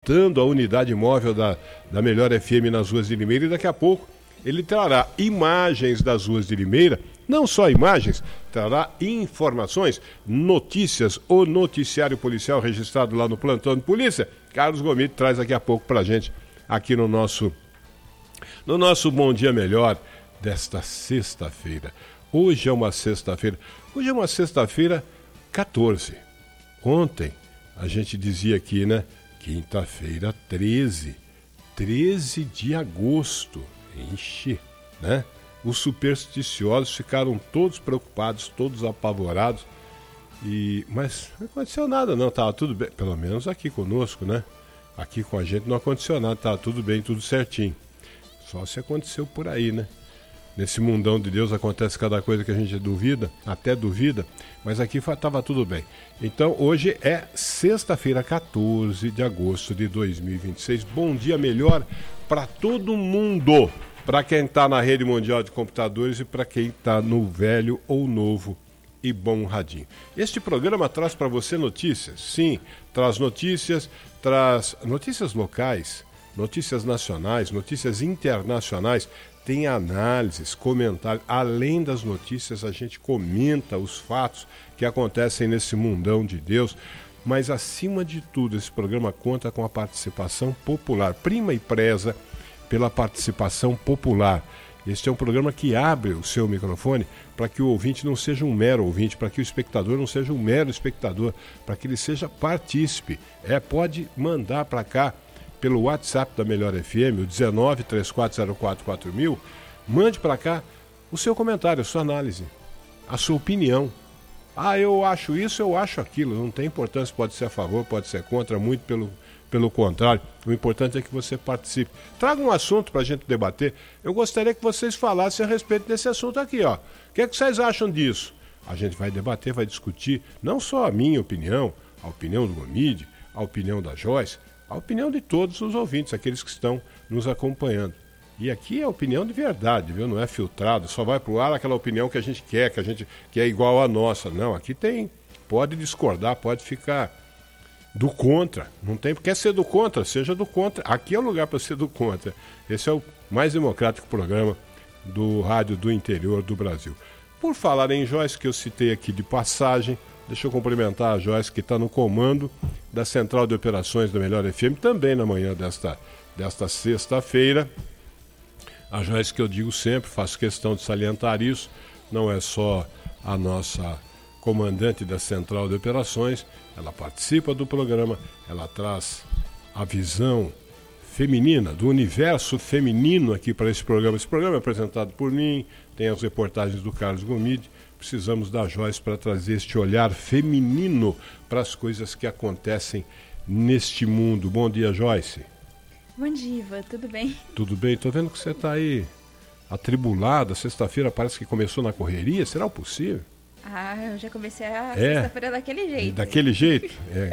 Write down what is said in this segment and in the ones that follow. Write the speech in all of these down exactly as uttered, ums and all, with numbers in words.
visitando a unidade móvel da, da Melhor F M nas ruas de Limeira, e daqui a pouco ele trará imagens das ruas de Limeira, não só imagens, trará informações, notícias, o noticiário policial registrado lá no plantão de polícia. Carlos Gomide traz daqui a pouco pra gente aqui no nosso, no nosso Bom Dia Melhor desta sexta-feira. Hoje é uma sexta-feira, hoje é uma sexta-feira quatorze. Ontem a gente dizia aqui, né? Quinta-feira treze, treze de agosto. Ixi, né? Os supersticiosos ficaram todos preocupados, todos apavorados. E, mas não aconteceu nada não, estava tudo bem, pelo menos aqui conosco, né? Aqui com a gente não aconteceu nada, estava tudo bem, tudo certinho. Só se aconteceu por aí, né? Nesse mundão de Deus acontece cada coisa que a gente duvida, até duvida, mas aqui estava tudo bem. Então hoje é sexta-feira, quatorze de agosto de dois mil e vinte e seis. Bom dia melhor para todo mundo, para quem está na rede mundial de computadores e para quem está no velho ou novo e bom radinho. Este programa traz para você notícias, sim, traz notícias, traz notícias locais, notícias nacionais, notícias internacionais, tem análises, comentários, além das notícias a gente comenta os fatos que acontecem nesse mundão de Deus, mas acima de tudo esse programa conta com a participação popular, prima e preza pela participação popular. Este é um programa que abre o seu microfone para que o ouvinte não seja um mero ouvinte, para que o espectador não seja um mero espectador, para que ele seja partícipe. É, pode mandar para cá pelo WhatsApp da Melhor F M, o dezenove, trinta e quatro zero quatro, quatro mil, mande para cá o seu comentário, a sua análise, a sua opinião. Ah, eu acho isso, eu acho aquilo, não tem importância, pode ser a favor, pode ser contra, muito pelo, pelo contrário. O importante é que você participe. Traga um assunto para a gente debater. Eu gostaria que vocês falassem a respeito desse assunto aqui, ó. O que é que vocês acham disso? A gente vai debater, vai discutir, não só a minha opinião, a opinião do Gomide, a opinião da Joyce, a opinião de todos os ouvintes, aqueles que estão nos acompanhando. E aqui é a opinião de verdade, viu? Não é filtrado, só vai pro ar aquela opinião que a gente quer, que a gente que é igual à nossa. Não, aqui tem, pode discordar, pode ficar do contra. Não tem, quer ser do contra, seja do contra. Aqui é o lugar para ser do contra. Esse é o mais democrático programa do rádio do interior do Brasil. Por falar em Joyce, que eu citei aqui de passagem, deixa eu cumprimentar a Joyce, que está no comando da Central de Operações da Melhor F M, também na manhã desta, desta sexta-feira. A Joyce, que eu digo sempre, faço questão de salientar isso, não é só a nossa comandante da Central de Operações, ela participa do programa, ela traz a visão feminina, do universo feminino aqui para esse programa. Esse programa é apresentado por mim, tem as reportagens do Carlos Gomide. Precisamos da Joyce para trazer este olhar feminino para as coisas que acontecem neste mundo. Bom dia, Joyce. Bom dia, Ivan. Tudo bem? Tudo bem. Estou vendo que você está aí atribulada. Sexta-feira parece que começou na correria. Será o possível? Ah, eu já comecei a é, sexta-feira daquele jeito. Daquele jeito? É.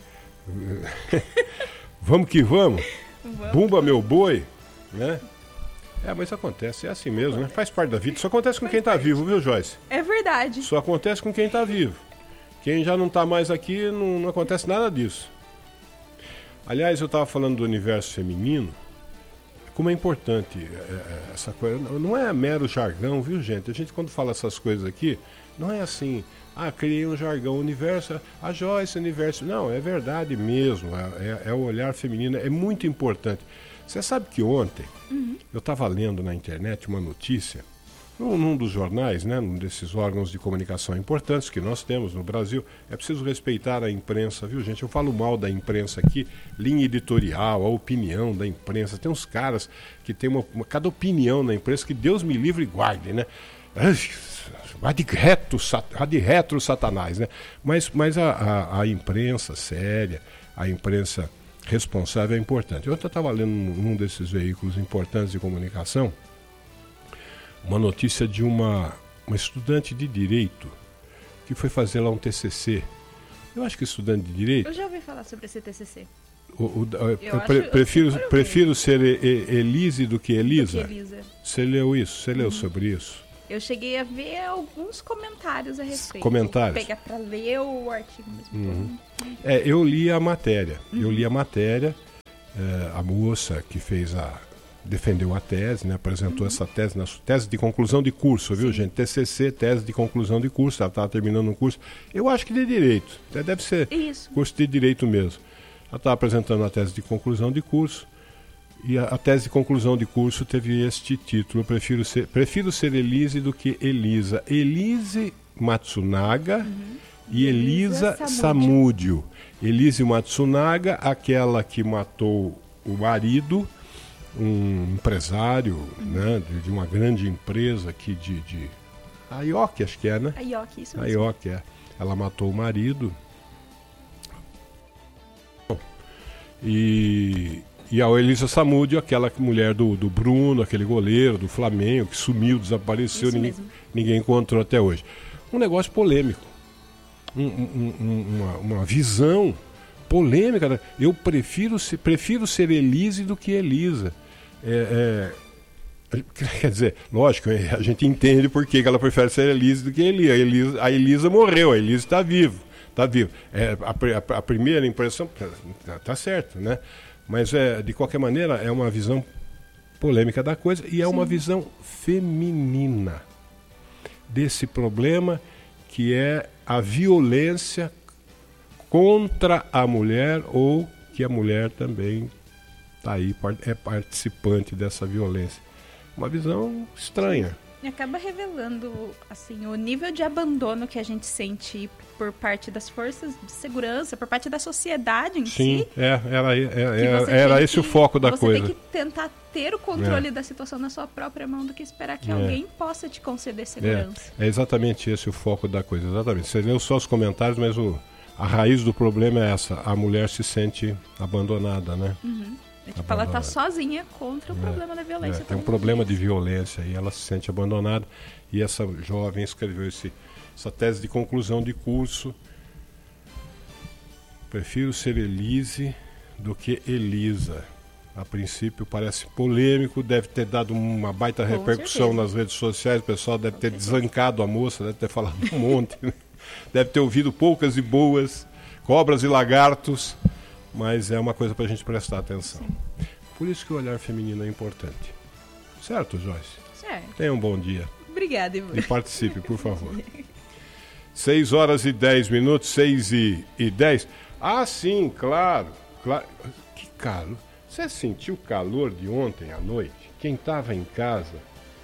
Vamos que vamos. vamos. Bumba, meu boi, né? É, mas acontece, é assim mesmo, né? Faz parte da vida. Só acontece com quem está vivo, viu, Joyce? É verdade. Só acontece com quem está vivo. Quem já não está mais aqui, não, não acontece nada disso. Aliás, eu estava falando do universo feminino, como é importante é, essa coisa. Não é mero jargão, viu, gente? A gente, quando fala essas coisas aqui, não é assim, ah, criei um jargão, universo, a Joyce, universo. Não, é verdade mesmo, é, é, é o olhar feminino, é muito importante. Você sabe que ontem uhum. eu estava lendo na internet uma notícia, num, num dos jornais, né, num desses órgãos de comunicação importantes que nós temos no Brasil. É preciso respeitar a imprensa, viu, gente? Eu falo mal da imprensa aqui, linha editorial, a opinião da imprensa. Tem uns caras que tem uma, uma cada opinião na imprensa que Deus me livre e guarde, né? Vai de reto, vai de retro satanás, né? Mas, mas a, a, a imprensa séria, a imprensa responsável é importante. Eu estava lendo num desses veículos importantes de comunicação uma notícia de uma, uma estudante de direito que foi fazer lá um T C C. Eu acho que estudante de direito... Eu já ouvi falar sobre esse T C C. O, o, eu eu pre, acho, prefiro, eu prefiro ser e, e, Elise do que Elisa. Do que Elisa. Você leu isso? Você leu uhum. sobre isso? Eu cheguei a ver alguns comentários a respeito. Comentários? Pegar para ler o artigo mesmo. Uhum. É, eu li a matéria. Uhum. Eu li a matéria é, a moça que fez a... defendeu a tese, né? Apresentou uhum. essa tese, na tese de conclusão de curso, viu, Sim. gente? T C C, tese de conclusão de curso, ela estava terminando um curso, eu acho que de Direito, deve ser Isso. curso de Direito mesmo. Ela estava apresentando a tese de conclusão de curso, e a, a tese de conclusão de curso teve este título: eu prefiro ser, prefiro ser Elise do que Elisa. Elise Matsunaga uhum. e Elisa, Elisa Samúdio. Elise Matsunaga, aquela que matou o marido, um empresário, uhum. né, de, de uma grande empresa aqui de, de... A I O C, acho que é, né? A I O C, isso mesmo. A I O C, é. Ela matou o marido. E, e a Elisa Samúdio, aquela mulher do, do Bruno, aquele goleiro do Flamengo, que sumiu, desapareceu, ninguém, ninguém encontrou até hoje. Um negócio polêmico. Um, um, um, uma, uma visão polêmica. Eu prefiro ser, prefiro ser Elise do que Elisa. É, é, quer dizer, lógico, a gente entende por que ela prefere ser Elise do que Elisa. A Elisa, a Elisa morreu, a Elisa está viva. Tá viva. É, a, a, a primeira impressão tá, tá certo, né? Mas é, de qualquer maneira é uma visão polêmica da coisa e é Sim. uma visão feminina desse problema, que é a violência contra a mulher, ou que a mulher também está aí, é participante dessa violência. Uma visão estranha. E acaba revelando assim, o nível de abandono que a gente sente por parte das forças de segurança, por parte da sociedade em Sim, si. Sim, é, era, era, era esse que, o foco da você coisa. Você tem que tentar ter o controle é. da situação na sua própria mão do que esperar que é. alguém possa te conceder segurança. É, é exatamente esse o foco da coisa, exatamente. Você leu só os comentários, mas o, a raiz do problema é essa: a mulher se sente abandonada, né? Uhum. É tipo, ela está sozinha contra o é, problema da violência. É, tem um problema de violência e ela se sente abandonada. E essa jovem escreveu esse, essa tese de conclusão de curso. Prefiro ser Elise do que Elisa. A princípio parece polêmico, deve ter dado uma baita Com repercussão certeza. nas redes sociais. O pessoal deve Com ter certeza. desancado a moça, deve ter falado um monte. Né? Deve ter ouvido poucas e boas, cobras e lagartos. Mas é uma coisa para a gente prestar atenção. Sim. Por isso que o olhar feminino é importante. Certo, Joyce? Certo. Tenha um bom dia. Obrigada, Ivan. E participe, por favor. seis horas e dez minutos, seis e dez. Ah, sim, claro. claro. Que calor. Você sentiu o calor de ontem à noite? Quem estava em casa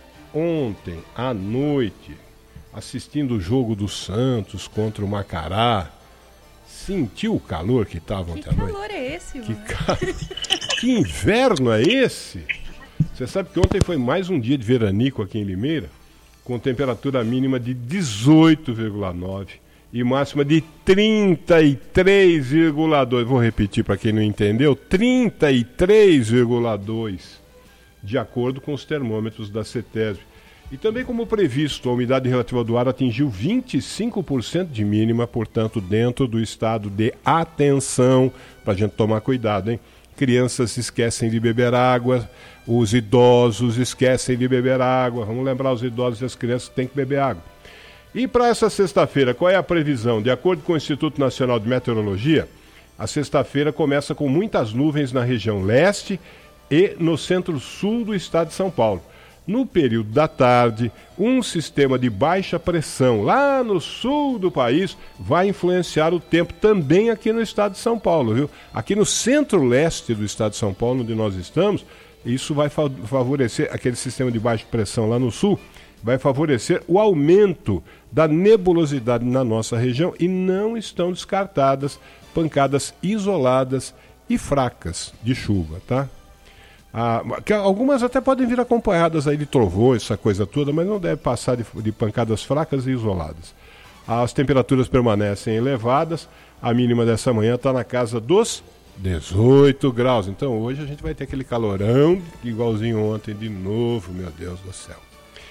ontem à noite, assistindo o jogo do Santos contra o Macará, sentiu o calor que estava ontem à noite? Que calor é esse, que, ca... que inverno é esse? Você sabe que ontem foi mais um dia de veranico aqui em Limeira, com temperatura mínima de dezoito vírgula nove e máxima de trinta e três vírgula dois. Vou repetir para quem não entendeu: trinta e três vírgula dois, de acordo com os termômetros da CETESB. E também, como previsto, a umidade relativa do ar atingiu vinte e cinco por cento de mínima, portanto, dentro do estado de atenção, para a gente tomar cuidado, hein? Crianças esquecem de beber água, os idosos esquecem de beber água. Vamos lembrar os idosos e as crianças que têm que beber água. E para essa sexta-feira, qual é a previsão? De acordo com o Instituto Nacional de Meteorologia, a sexta-feira começa com muitas nuvens na região leste e no centro-sul do estado de São Paulo. No período da tarde, um sistema de baixa pressão lá no sul do país vai influenciar o tempo também aqui no estado de São Paulo, viu? Aqui no centro-leste do estado de São Paulo, onde nós estamos, isso vai favorecer, aquele sistema de baixa pressão lá no sul, vai favorecer o aumento da nebulosidade na nossa região e não estão descartadas pancadas isoladas e fracas de chuva, tá? Ah, que algumas até podem vir acompanhadas aí de trovões, essa coisa toda, mas não deve passar de, de pancadas fracas e isoladas. As temperaturas permanecem elevadas, a mínima dessa manhã está na casa dos dezoito graus. Então hoje a gente vai ter aquele calorão igualzinho ontem de novo, meu Deus do céu.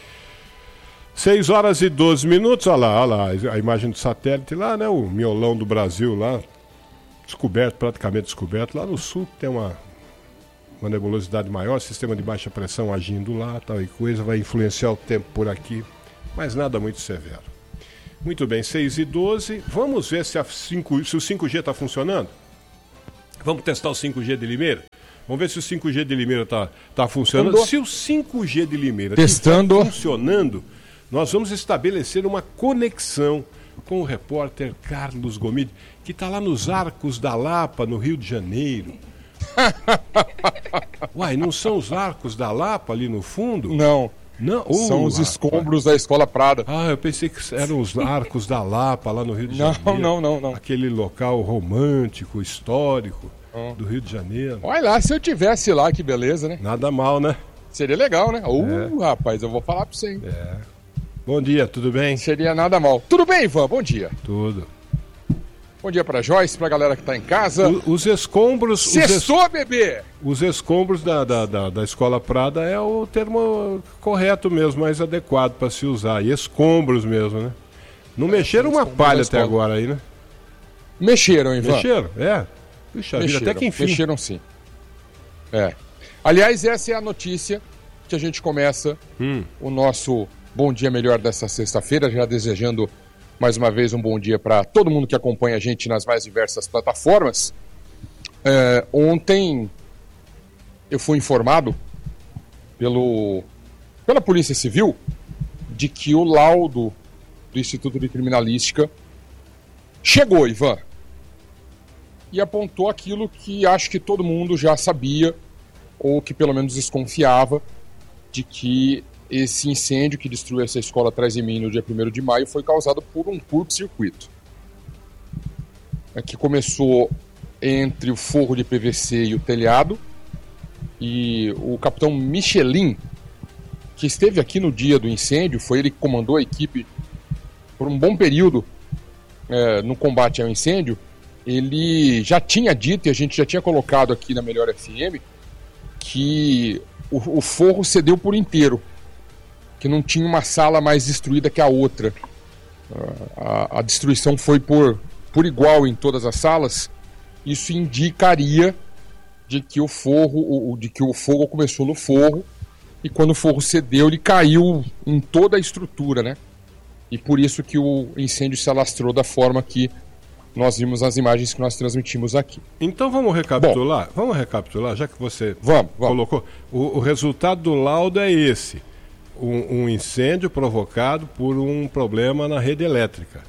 seis horas e doze minutos, olha lá, olha lá, a imagem do satélite lá, né? O miolão do Brasil lá, descoberto, praticamente descoberto. Lá no sul tem uma... uma nebulosidade maior, sistema de baixa pressão agindo lá, tal e coisa, vai influenciar o tempo por aqui, mas nada muito severo. Muito bem, seis e doze, vamos ver se, a cinco, se o cinco G está funcionando? Vamos testar o cinco G de Limeira? Vamos ver se o cinco G de Limeira está tá funcionando. Andou. Se o cinco G de Limeira Testando. estiver funcionando, nós vamos estabelecer uma conexão com o repórter Carlos Gomide, que está lá nos Arcos da Lapa, no Rio de Janeiro. Uai, não são os Arcos da Lapa ali no fundo? Não. Não, São oh, os rapaz. escombros da Escola Prada. Ah, eu pensei que eram os Arcos da Lapa, lá no Rio de Não, Janeiro. não, não, não. Aquele local romântico, histórico Ah. do Rio de Janeiro. Olha lá, se eu tivesse lá, que beleza, né? Nada mal, né? Seria legal, né? Uh, rapaz, eu vou falar pra você, hein? É. Bom dia, tudo bem? Seria nada mal. Tudo bem, Ivan? Bom dia. Tudo. Bom dia pra Joyce, pra galera que tá em casa. O- os escombros... Os, es- Sextou, bebê! os escombros da, da, da, da Escola Prada é o termo correto mesmo, mais adequado para se usar. E escombros mesmo, né? Não mexeram uma escombros palha da até escola. agora aí, né? Mexeram, Ivan. Mexeram? É. Puxa vida, até que enfim. Mexeram sim. É. Aliás, essa é a notícia que a gente começa Hum. o nosso Bom Dia Melhor dessa sexta-feira, já desejando mais uma vez um bom dia para todo mundo que acompanha a gente nas mais diversas plataformas. É, ontem eu fui informado pelo, pela Polícia Civil de que o laudo do Instituto de Criminalística chegou, Ivan, e apontou aquilo que acho que todo mundo já sabia, ou que pelo menos desconfiava, de que esse incêndio que destruiu essa escola atrás de mim no dia primeiro de maio foi causado por um curto-circuito. É que começou entre o forro de P V C e o telhado, e o capitão Michelin, que esteve aqui no dia do incêndio, foi ele que comandou a equipe por um bom período é, no combate ao incêndio. Ele já tinha dito, e a gente já tinha colocado aqui na Melhor F M, que o, o forro cedeu por inteiro, que não tinha uma sala mais destruída que a outra. A, a destruição foi por, por igual em todas as salas. Isso indicaria de que o forro, o, de que o fogo começou no forro, e quando o forro cedeu, ele caiu em toda a estrutura, né? E por isso que o incêndio se alastrou da forma que nós vimos nas imagens que nós transmitimos aqui. Então vamos recapitular? Vamos recapitular, já que você Vamos, vamos. colocou. O, o resultado do laudo é esse. Um, um incêndio provocado por um problema na rede elétrica.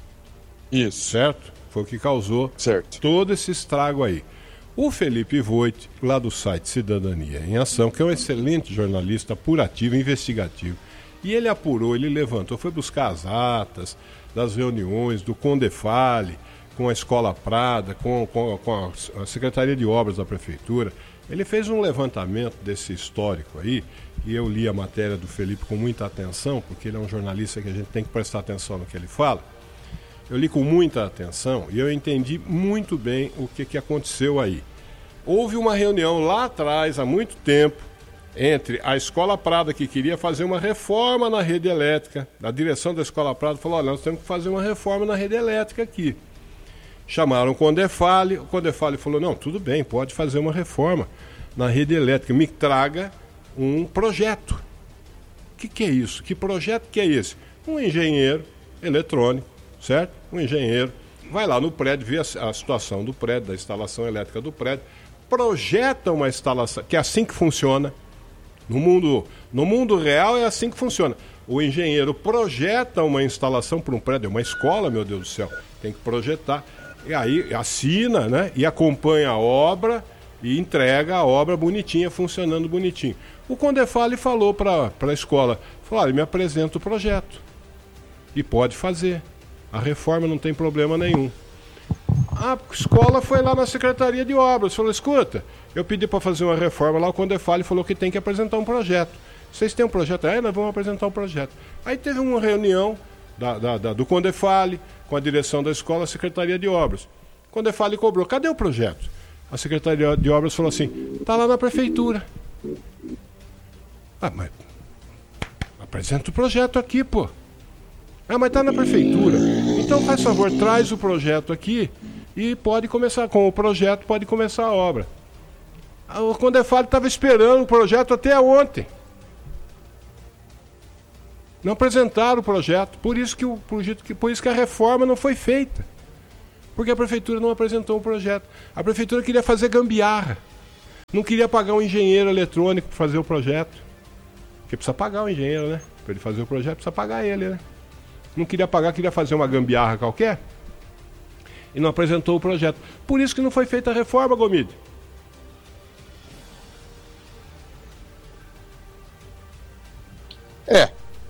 Isso. Certo? Foi o que causou Certo. todo esse estrago aí. O Felipe Voit, lá do site Cidadania em Ação, que é um excelente jornalista apurativo, investigativo, e ele apurou, ele levantou, foi buscar as atas das reuniões do Condefale, com a Escola Prada, com, com, com a Secretaria de Obras da Prefeitura. Ele fez um levantamento desse histórico aí, e eu li a matéria do Felipe com muita atenção, porque ele é um jornalista que a gente tem que prestar atenção no que ele fala. Eu li com muita atenção e eu entendi muito bem o que, que aconteceu aí. Houve uma reunião lá atrás, há muito tempo, entre a Escola Prada, que queria fazer uma reforma na rede elétrica. A direção da Escola Prada falou, olha, nós temos que fazer uma reforma na rede elétrica aqui. Chamaram o Condefale, o Condefale falou, não, tudo bem, pode fazer uma reforma na rede elétrica, me traga um projeto. O que, que é isso? Que projeto que é esse? Um engenheiro eletrônico, certo? Um engenheiro vai lá no prédio, vê a, a situação do prédio, da instalação elétrica do prédio, projeta uma instalação, que é assim que funciona. No mundo, no mundo real é assim que funciona. O engenheiro projeta uma instalação para um prédio, é uma escola, meu Deus do céu, tem que projetar. E aí assina, né? E acompanha a obra e entrega a obra bonitinha, funcionando bonitinho. O Condefale falou para a escola, falou, olha, me apresenta o projeto. E pode fazer. A reforma não tem problema nenhum. A escola foi lá na Secretaria de Obras, falou, escuta, eu pedi para fazer uma reforma lá, o Condefale falou que tem que apresentar um projeto. Vocês têm um projeto? É, nós vamos apresentar um projeto. Aí teve uma reunião da, da, da, do Condefale com a direção da escola, a Secretaria de Obras. O Condefale cobrou, cadê o projeto? A Secretaria de Obras falou assim, tá lá na prefeitura. Ah, mas apresenta o projeto aqui, pô. Ah, mas tá na prefeitura. Então, faz favor, traz o projeto aqui e pode começar, com o projeto pode começar a obra. O Condefale estava esperando o projeto até ontem. Não apresentaram o projeto, por isso que, o, por isso que a reforma não foi feita. Porque a prefeitura não apresentou um projeto. A prefeitura queria fazer gambiarra. Não queria pagar um engenheiro eletrônico para fazer o projeto. Porque precisa pagar o engenheiro, né? Para ele fazer o projeto, precisa pagar ele, né? Não queria pagar, queria fazer uma gambiarra qualquer. E não apresentou o projeto. Por isso que não foi feita a reforma, Gomide. É.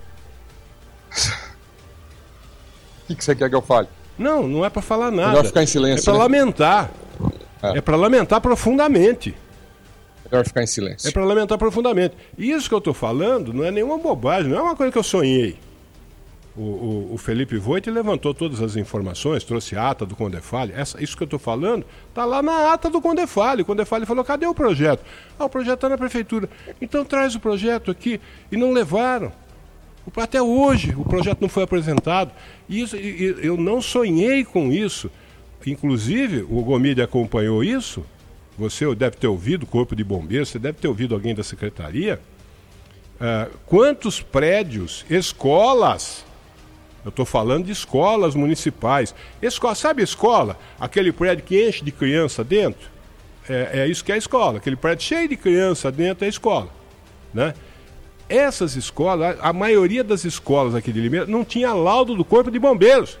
O que, que você quer que eu fale? Não, não é para falar nada. Melhor ficar em silêncio. É para né? lamentar. É, é para lamentar profundamente. Melhor ficar em silêncio. É para lamentar profundamente. E isso que eu estou falando não é nenhuma bobagem, não é uma coisa que eu sonhei. O, o, o Felipe Voit levantou todas as informações, trouxe a ata do Condefale. Essa, isso que eu estou falando está lá na ata do Condefale. O Condefale falou, cadê o projeto? Ah, o projeto está na prefeitura. Então traz o projeto aqui. E não levaram. Até hoje o projeto não foi apresentado. E isso, e, eu não sonhei com isso. Inclusive, o Gomide acompanhou isso. Você deve ter ouvido o Corpo de Bombeiros, você deve ter ouvido alguém da Secretaria. Uh, quantos prédios, escolas, eu estou falando de escolas municipais. Escola, sabe escola? Aquele prédio que enche de criança dentro? É, é isso que é a escola. Aquele prédio cheio de criança dentro é a escola. Né? Essas escolas, a maioria das escolas aqui de Limeira não tinha laudo do Corpo de Bombeiros.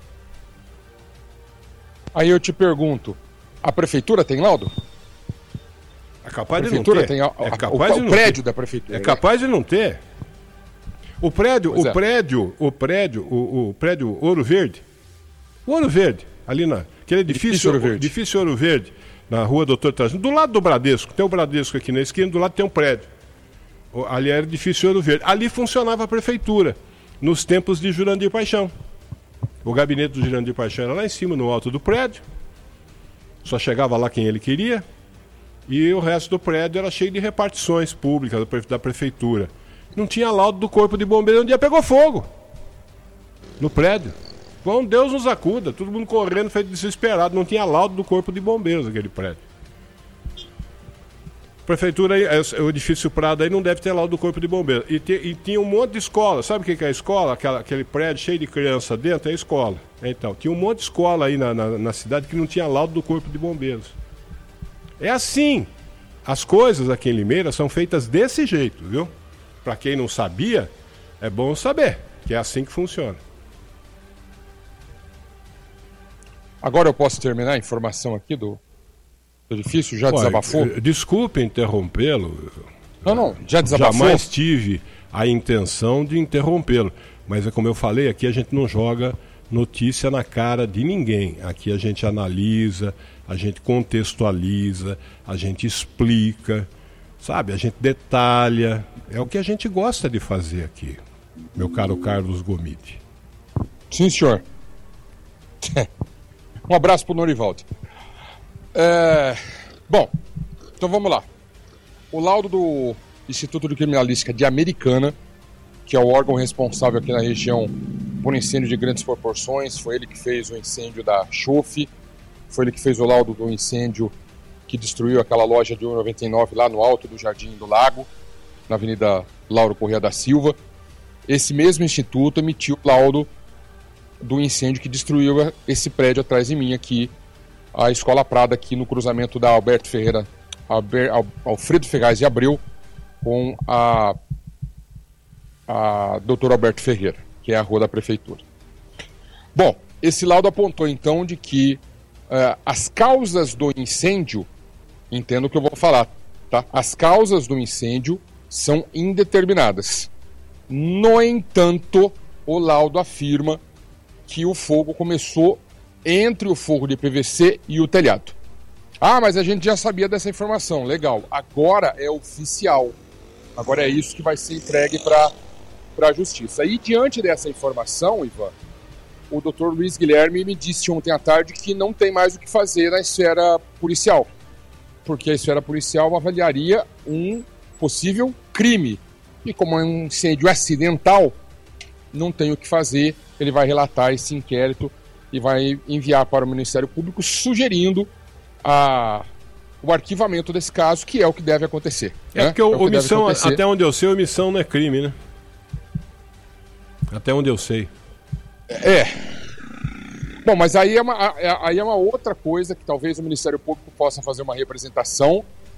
Aí eu te pergunto, a prefeitura tem laudo? É capaz a de não ter. Tem a, a, é capaz o, de não o prédio ter. da prefeitura. É capaz né? de não ter. O prédio, pois o é. prédio, o prédio, o, o prédio Ouro Verde. O Ouro Verde, ali na aquele edifício, edifício Ouro Verde. edifício Ouro Verde, na rua Doutor Trajano, do lado do Bradesco, tem o Bradesco aqui na esquina, do lado tem um prédio. Ali era o edifício Ouro Verde. Ali funcionava a prefeitura, nos tempos de Jurandir Paixão. O gabinete do Jurandir Paixão era lá em cima, no alto do prédio. Só chegava lá quem ele queria. E o resto do prédio era cheio de repartições públicas da prefeitura. Não tinha laudo do Corpo de Bombeiros. Um dia pegou fogo no prédio. Bom, Deus nos acuda. Todo mundo correndo, feito desesperado. Não tinha laudo do Corpo de Bombeiros aquele prédio. Prefeitura, o edifício Prado aí não deve ter laudo do Corpo de Bombeiros. E, te, e tinha um monte de escola. Sabe o que, que é a escola? Aquela, aquele prédio cheio de criança dentro é a escola. Então, tinha um monte de escola aí na, na, na cidade que não tinha laudo do Corpo de Bombeiros. É assim. As coisas aqui em Limeira são feitas desse jeito, viu? Para quem não sabia, é bom saber que é assim que funciona. Agora eu posso terminar a informação aqui do, do edifício? Já desabafou? Olha, desculpe interrompê-lo. Não, não, já desabafou? Jamais tive a intenção de interrompê-lo. Mas é como eu falei, aqui a gente não joga notícia na cara de ninguém. Aqui a gente analisa, a gente contextualiza, a gente explica, sabe? A gente detalha. É o que a gente gosta de fazer aqui, meu caro Carlos Gomide. Sim, senhor. Um abraço pro Norivaldo. É... Bom, então vamos lá. O laudo do Instituto de Criminalística de Americana, que é o órgão responsável aqui na região por incêndio de grandes proporções, foi ele que fez o incêndio da Chofe, foi ele que fez o laudo do incêndio que destruiu aquela loja de um noventa e nove lá no alto do Jardim do Lago, na Avenida Lauro Corrêa da Silva. Esse mesmo instituto emitiu o laudo do incêndio que destruiu esse prédio atrás de mim aqui, a Escola Prada, aqui no cruzamento da Alberto Ferreira, Alber, Alfredo Ferraz e Abreu, com a, a doutor Alberto Ferreira, que é a rua da prefeitura. Bom, esse laudo apontou então de que uh, as causas do incêndio, entendo o que eu vou falar, tá? As causas do incêndio são indeterminadas. No entanto, o laudo afirma que o fogo começou entre o forro de P V C e o telhado. Ah, mas a gente já sabia dessa informação. Legal. Agora é oficial. Agora é isso que vai ser entregue para a justiça. E diante dessa informação, Ivan, o doutor Luiz Guilherme me disse ontem à tarde que não tem mais o que fazer na esfera policial, porque a esfera policial avaliaria um possível crime. E como é um incêndio acidental, não tem o que fazer. Ele vai relatar esse inquérito e vai enviar para o Ministério Público sugerindo a, o arquivamento desse caso, que é o que deve acontecer. É, né? Porque o, é o omissão, até onde eu sei, omissão não é crime, né? Até onde eu sei. É. Bom, mas aí é, uma, aí é uma outra coisa que talvez o Ministério Público possa fazer uma representação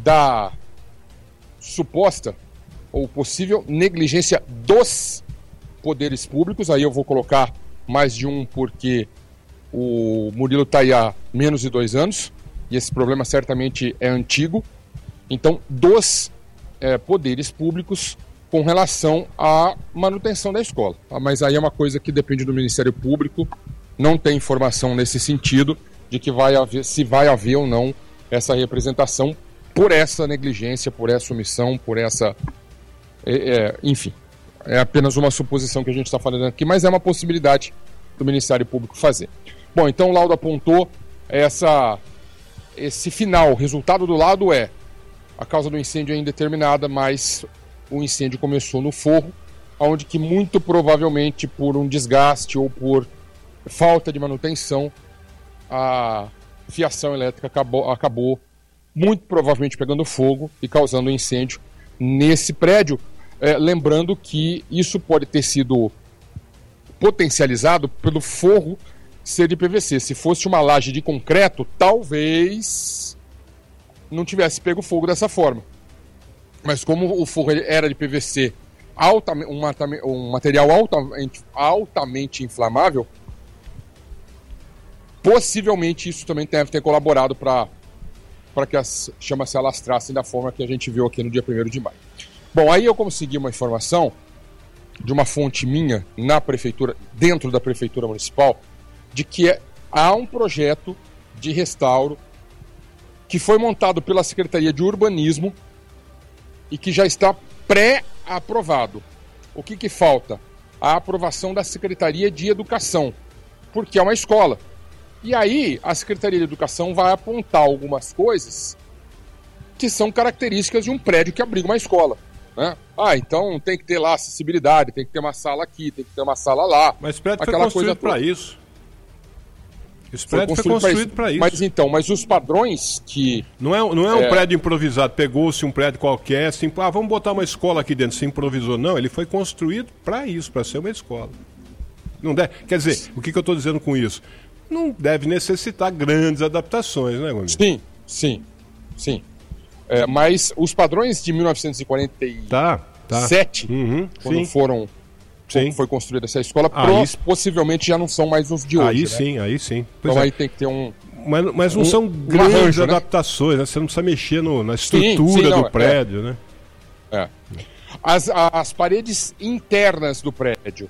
da suposta ou possível negligência dos poderes públicos. Aí eu vou colocar mais de um, porque o Murilo está aí há menos de dois anos e esse problema certamente é antigo. Então, dos é, poderes públicos com relação à manutenção da escola. Mas aí é uma coisa que depende do Ministério Público, não tem informação nesse sentido de que vai haver, se vai haver ou não essa representação por essa negligência, por essa omissão, por essa... É, é, enfim, é apenas uma suposição que a gente está falando aqui, mas é uma possibilidade do Ministério Público fazer. Bom, então o laudo apontou essa, esse final. O resultado do laudo é: a causa do incêndio é indeterminada, mas o incêndio começou no forro, onde que muito provavelmente por um desgaste ou por falta de manutenção, a fiação elétrica acabou, acabou muito provavelmente pegando fogo e causando um incêndio nesse prédio. É, lembrando que isso pode ter sido potencializado pelo forro ser de P V C. Se fosse uma laje de concreto, talvez não tivesse pego fogo dessa forma. Mas como o forro era de P V C, alta, um, um material altamente, altamente inflamável, possivelmente isso também deve ter colaborado para para que as chamas se alastrassem da forma que a gente viu aqui no dia primeiro de maio. Bom, aí eu consegui uma informação de uma fonte minha na prefeitura, dentro da prefeitura municipal, de que é, há um projeto de restauro que foi montado pela Secretaria de Urbanismo e que já está pré-aprovado. O que que falta? A aprovação da Secretaria de Educação, porque é uma escola. E aí a Secretaria de Educação vai apontar algumas coisas que são características de um prédio que abriga uma escola, né? Ah, então tem que ter lá acessibilidade, tem que ter uma sala aqui, tem que ter uma sala lá. Mas o prédio foi construído para isso. Esse prédio foi construído para isso. Mas então, mas os padrões que... Não é, não é um é... prédio improvisado, pegou-se um prédio qualquer, assim, ah, vamos botar uma escola aqui dentro, se improvisou. Não, ele foi construído para isso, para ser uma escola. Não deve... Quer dizer, o que, que eu estou dizendo com isso? Não deve necessitar grandes adaptações, né, Gomes? Sim, sim, sim. É, mas os padrões de mil novecentos e quarenta e sete, tá, tá. Uhum, quando sim. foram... Sim. foi construída essa escola, aí, possivelmente já não são mais os de hoje. Aí né? sim, aí sim. Pois então é. aí tem que ter um... Mas, mas não um, são um grandes arranjo, adaptações, né? Você não precisa mexer no, na estrutura sim, sim, não, do prédio, é. né? É. As, as paredes internas do prédio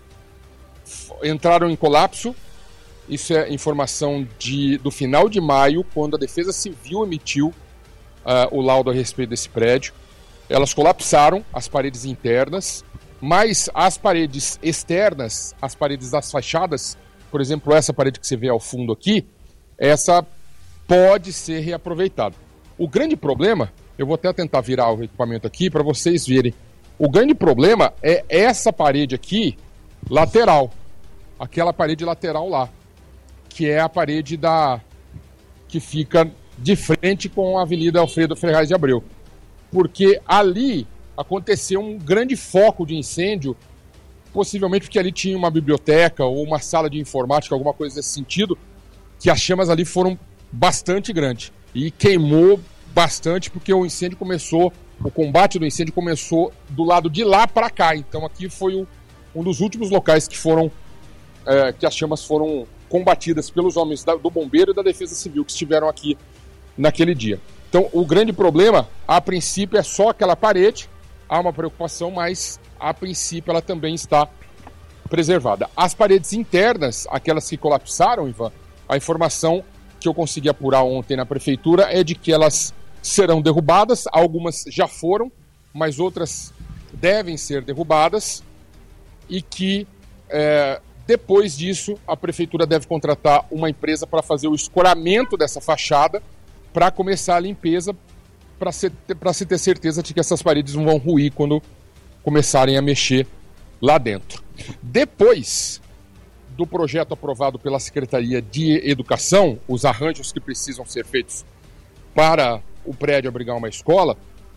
entraram em colapso. Isso é informação de, do final de maio, quando a Defesa Civil emitiu uh, o laudo a respeito desse prédio. Elas colapsaram, as paredes internas, mas as paredes externas, as paredes das fachadas, por exemplo, essa parede que você vê ao fundo aqui, essa pode ser reaproveitada. O grande problema, eu vou até tentar virar o equipamento aqui para vocês verem, o grande problema é essa parede aqui, lateral, aquela parede lateral lá, que é a parede da que fica de frente com a Avenida Alfredo Ferraz de Abreu. Porque ali aconteceu um grande foco de incêndio, possivelmente porque ali tinha uma biblioteca ou uma sala de informática, alguma coisa nesse sentido, que as chamas ali foram bastante grandes. E queimou bastante porque o incêndio começou, o combate do incêndio começou do lado de lá para cá. Então aqui foi o, um dos últimos locais que foram, é, que as chamas foram combatidas pelos homens da, do bombeiro e da Defesa Civil que estiveram aqui naquele dia. Então o grande problema, a princípio, é só aquela parede. Há uma preocupação, mas a princípio ela também está preservada. As paredes internas, aquelas que colapsaram, Ivan, a informação que eu consegui apurar ontem na prefeitura é de que elas serão derrubadas, algumas já foram, mas outras devem ser derrubadas e que é, depois disso a prefeitura deve contratar uma empresa para fazer o escoramento dessa fachada para começar a limpeza, para se, se ter certeza de que essas paredes não vão ruir quando começarem a mexer lá dentro. Depois do projeto aprovado pela Secretaria de Educação, os arranjos que precisam ser feitos para o prédio abrigar uma escola,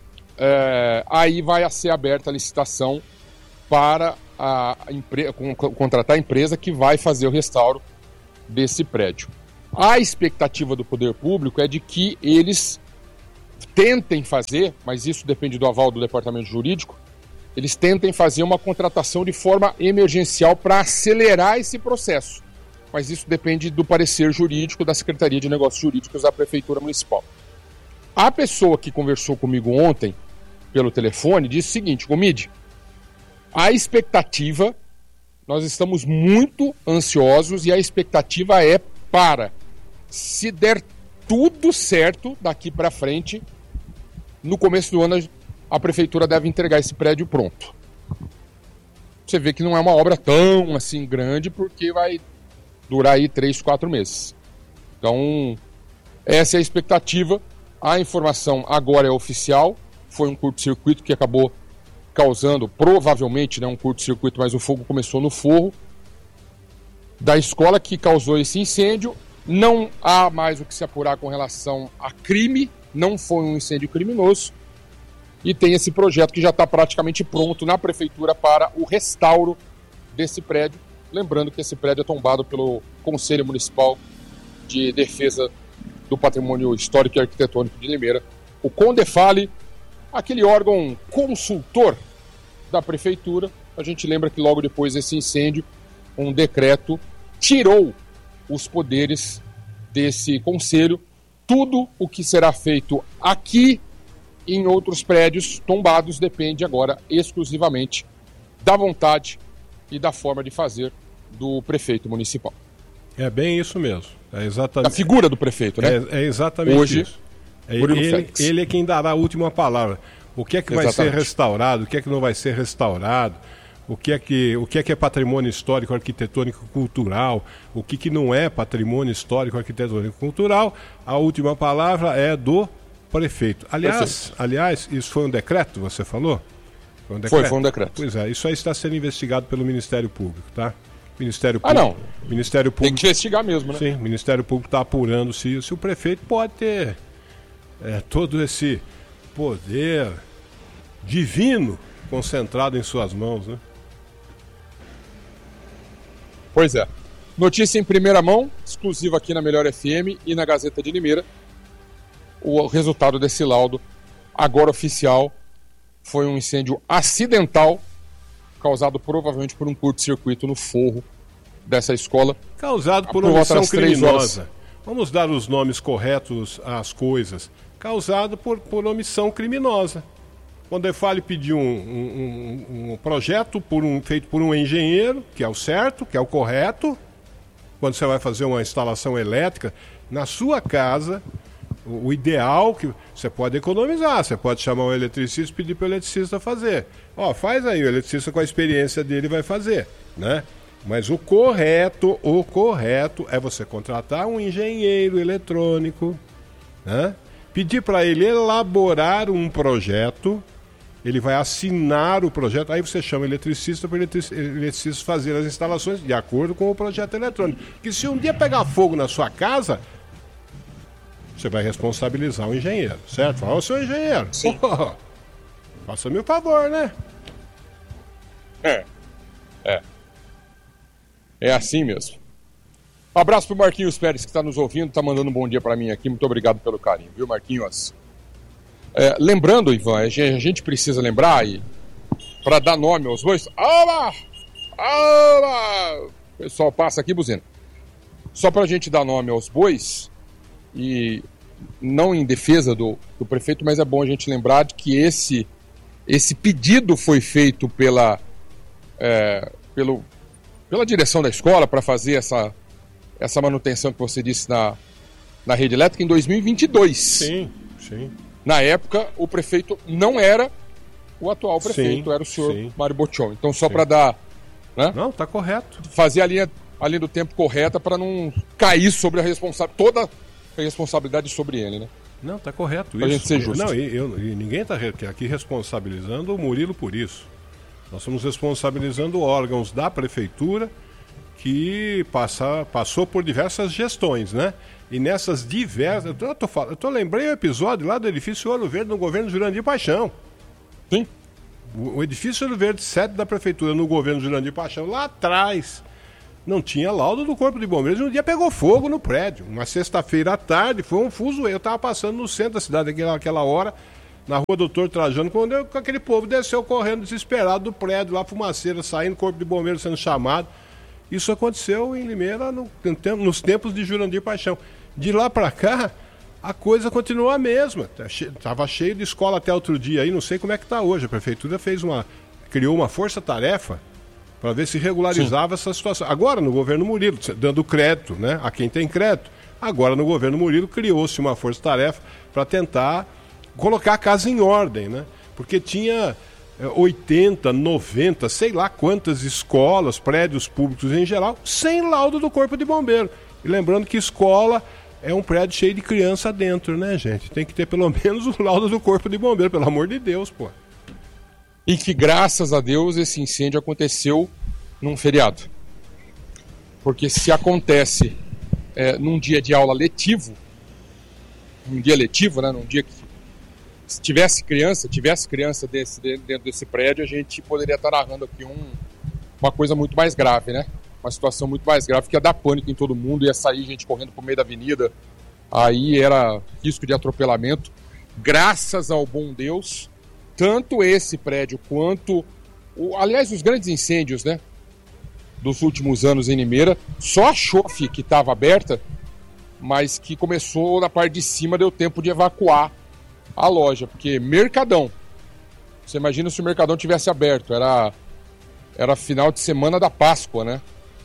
é, aí vai ser aberta a licitação para a, a empre- contratar a empresa que vai fazer o restauro desse prédio. A expectativa do poder público é de que eles tentem fazer, mas isso depende do aval do departamento jurídico, eles tentem fazer uma contratação de forma emergencial para acelerar esse processo. Mas isso depende do parecer jurídico da Secretaria de Negócios Jurídicos da Prefeitura Municipal. A pessoa que conversou comigo ontem pelo telefone disse o seguinte: Gomide, a expectativa, nós estamos muito ansiosos e a expectativa é para, se der tudo certo daqui para frente, no começo do ano a Prefeitura deve entregar esse prédio pronto. Você vê que não é uma obra tão assim grande, porque vai durar aí três, quatro meses. Então, essa é a expectativa. A informação agora é oficial. Foi um curto-circuito que acabou causando, provavelmente, né, um curto-circuito, mas o fogo começou no forro da escola que causou esse incêndio. Não há mais o que se apurar com relação a crime, não foi um incêndio criminoso. E tem esse projeto que já está praticamente pronto na Prefeitura para o restauro desse prédio. Lembrando que esse prédio é tombado pelo Conselho Municipal de Defesa do Patrimônio Histórico e Arquitetônico de Limeira, o CONDEFALE, aquele órgão consultor da Prefeitura. A gente lembra que logo depois desse incêndio, um decreto tirou os poderes desse conselho. Tudo o que será feito aqui e em outros prédios tombados depende agora exclusivamente da vontade e da forma de fazer do prefeito municipal. É bem isso mesmo. É exatamente. A figura do prefeito, né? É, é exatamente Hoje, isso. É, ele, ele é quem dará a última palavra. O que é que exatamente. vai ser restaurado, o que é que não vai ser restaurado, o que é que, o que, é, que é patrimônio histórico, arquitetônico, cultural, o que, que não é patrimônio histórico, arquitetônico, cultural, a última palavra é do prefeito. Aliás, prefeito. aliás, isso foi um decreto, você falou? Foi um decreto? Foi, foi um decreto. Pois é, isso aí está sendo investigado pelo Ministério Público, tá? Ministério Público. Ah, não. Ministério Público. Tem que investigar mesmo, né? Sim, o Ministério Público está apurando se, se o prefeito pode ter é, todo esse poder divino concentrado em suas mãos, né? Pois é. Notícia em primeira mão, exclusiva aqui na Melhor F M e na Gazeta de Limeira. O resultado desse laudo, agora oficial, foi um incêndio acidental causado provavelmente por um curto-circuito no forro dessa escola. Causado por omissão criminosa. Vamos dar os nomes corretos às coisas. Causado por, por omissão criminosa. Quando eu falo pedir um, um, um, um projeto por um, feito por um engenheiro, que é o certo, que é o correto, quando você vai fazer uma instalação elétrica, na sua casa, o, o ideal que você pode economizar, você pode chamar o eletricista e pedir para o eletricista fazer. Ó, faz aí, o eletricista com a experiência dele vai fazer, né? Mas o correto, o correto é você contratar um engenheiro eletrônico, né? Pedir para ele elaborar um projeto, ele vai assinar o projeto, aí você chama o eletricista para o eletricista fazer as instalações de acordo com o projeto eletrônico. Que se um dia pegar fogo na sua casa, você vai responsabilizar o engenheiro, certo? Fala, ô seu engenheiro, sim. Oh, faça-me o favor, né? É, é. É assim mesmo. Um abraço pro Marquinhos Pérez, que está nos ouvindo, está mandando um bom dia para mim aqui. Muito obrigado pelo carinho, viu, Marquinhos? É, lembrando, Ivan, a gente precisa lembrar, e para dar nome aos bois... Oba! Oba! O pessoal passa aqui, buzina. Só para a gente dar nome aos bois, e não em defesa do, do prefeito, mas é bom a gente lembrar de que esse, esse pedido foi feito pela, é, pelo, pela direção da escola para fazer essa... essa manutenção que você disse na, na rede elétrica em dois mil e vinte e dois. Sim, sim. Na época, o prefeito não era o atual prefeito, sim, era o senhor sim. Mário Boccioni. Então, só para dar... Né, não, tá correto. fazer a linha, a linha do tempo correta para não cair sobre a responsabilidade, toda a responsabilidade sobre ele, né? Não, tá correto. Pra isso. gente ser justo. Não, e, eu, e ninguém está aqui responsabilizando o Murilo por isso. Nós estamos responsabilizando órgãos da prefeitura que passa, passou por diversas gestões, né? E nessas diversas... Eu tô, eu tô, eu tô lembrei o episódio lá do edifício Ouro Verde no governo Jurandir Paixão. Sim. O, o edifício Ouro Verde sede da prefeitura no governo Jurandir Paixão, lá atrás, Não tinha laudo do Corpo de Bombeiros. Um dia pegou fogo no prédio. Uma sexta-feira à tarde, foi um fuso. Eu estava passando no centro da cidade naquela, naquela hora, na rua Doutor Trajano, quando eu, aquele povo desceu correndo desesperado do prédio, lá fumaceira saindo, Corpo de Bombeiros sendo chamado. Isso aconteceu em Limeira no, nos tempos de Jurandir Paixão. De lá para cá, a coisa continua a mesma. Estava cheio de escola até outro dia aí, não sei como é que está hoje. A prefeitura fez uma, criou uma força-tarefa para ver se regularizava Sim. essa situação. Agora, no governo Murilo, dando crédito, né, a quem tem crédito, agora no governo Murilo criou-se uma força-tarefa para tentar colocar a casa em ordem, né? Porque tinha oitenta, noventa, sei lá quantas escolas, prédios públicos em geral, sem laudo do Corpo de Bombeiro. E lembrando que escola é um prédio cheio de criança dentro, né, gente? Tem que ter pelo menos o laudo do Corpo de Bombeiro, pelo amor de Deus, pô. E que, graças a Deus, esse incêndio aconteceu num feriado. Porque se acontece é, num dia de aula letivo, num dia letivo, né, num dia que se tivesse criança, tivesse criança desse, dentro desse prédio, a gente poderia estar narrando aqui um, uma coisa muito mais grave, né? Uma situação muito mais grave, que ia dar pânico em todo mundo, ia sair gente correndo por meio da avenida, aí era risco de atropelamento. Graças ao bom Deus, tanto esse prédio quanto, o, aliás, os grandes incêndios, né, dos últimos anos em Limeira, só a Chofe que estava aberta, mas que começou na parte de cima, deu tempo de evacuar a loja, porque Mercadão, você imagina se o Mercadão tivesse aberto, era, era final de semana da Páscoa, né,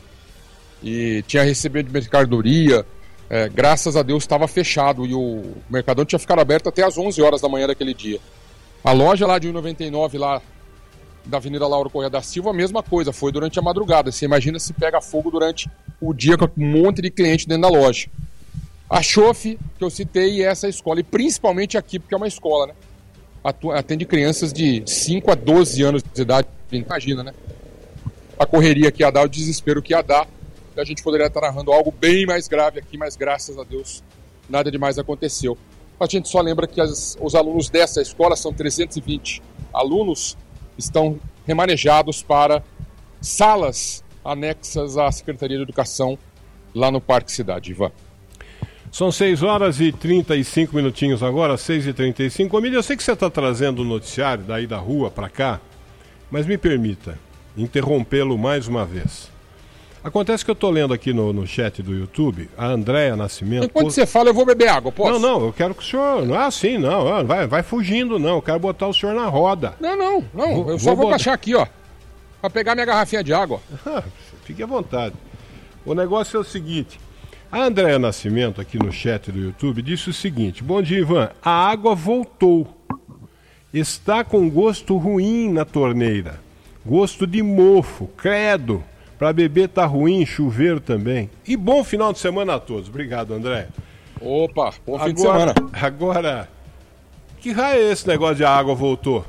e tinha recebido de mercadoria, é, graças a Deus estava fechado, e o Mercadão tinha ficado aberto até as onze horas da manhã daquele dia. A loja lá de um e noventa e nove, lá da Avenida Lauro Correia da Silva, a mesma coisa, foi durante a madrugada. Você imagina se pega fogo durante o dia com um monte de cliente dentro da loja. A Chofe, que eu citei, é essa escola, e principalmente aqui, porque é uma escola, né? Atende crianças de cinco a doze anos de idade, imagina, né? A correria que ia dar, o desespero que ia dar, a gente poderia estar narrando algo bem mais grave aqui, mas graças a Deus nada demais aconteceu. A gente só lembra que as, os alunos dessa escola, são trezentos e vinte alunos, estão remanejados para salas anexas à Secretaria de Educação lá no Parque Cidade. Ivan. São seis horas e trinta e cinco minutinhos agora, seis e trinta e cinco. Omílio, eu sei que você está trazendo o noticiário daí da rua para cá, mas me permita interrompê-lo mais uma vez. Acontece que eu estou lendo aqui no, no chat do YouTube, a Andréia Nascimento... Enquanto post... você fala, eu vou beber água, posso? Não, não, eu quero que o senhor... Não é assim, não, vai, vai fugindo, não. Eu quero botar o senhor na roda. Não, não, não, vou, eu só vou, vou botar... baixar aqui, ó, para pegar minha garrafinha de água. Fique à vontade. O negócio é o seguinte, a Andréia Nascimento, aqui no chat do YouTube, disse o seguinte: bom dia, Ivan, a água voltou. Está com gosto ruim na torneira. Gosto de mofo, credo. Para beber tá ruim, chuveiro também. E bom final de semana a todos. Obrigado, André. Opa, bom fim agora, de semana. Agora, que raio é esse negócio de a água voltou?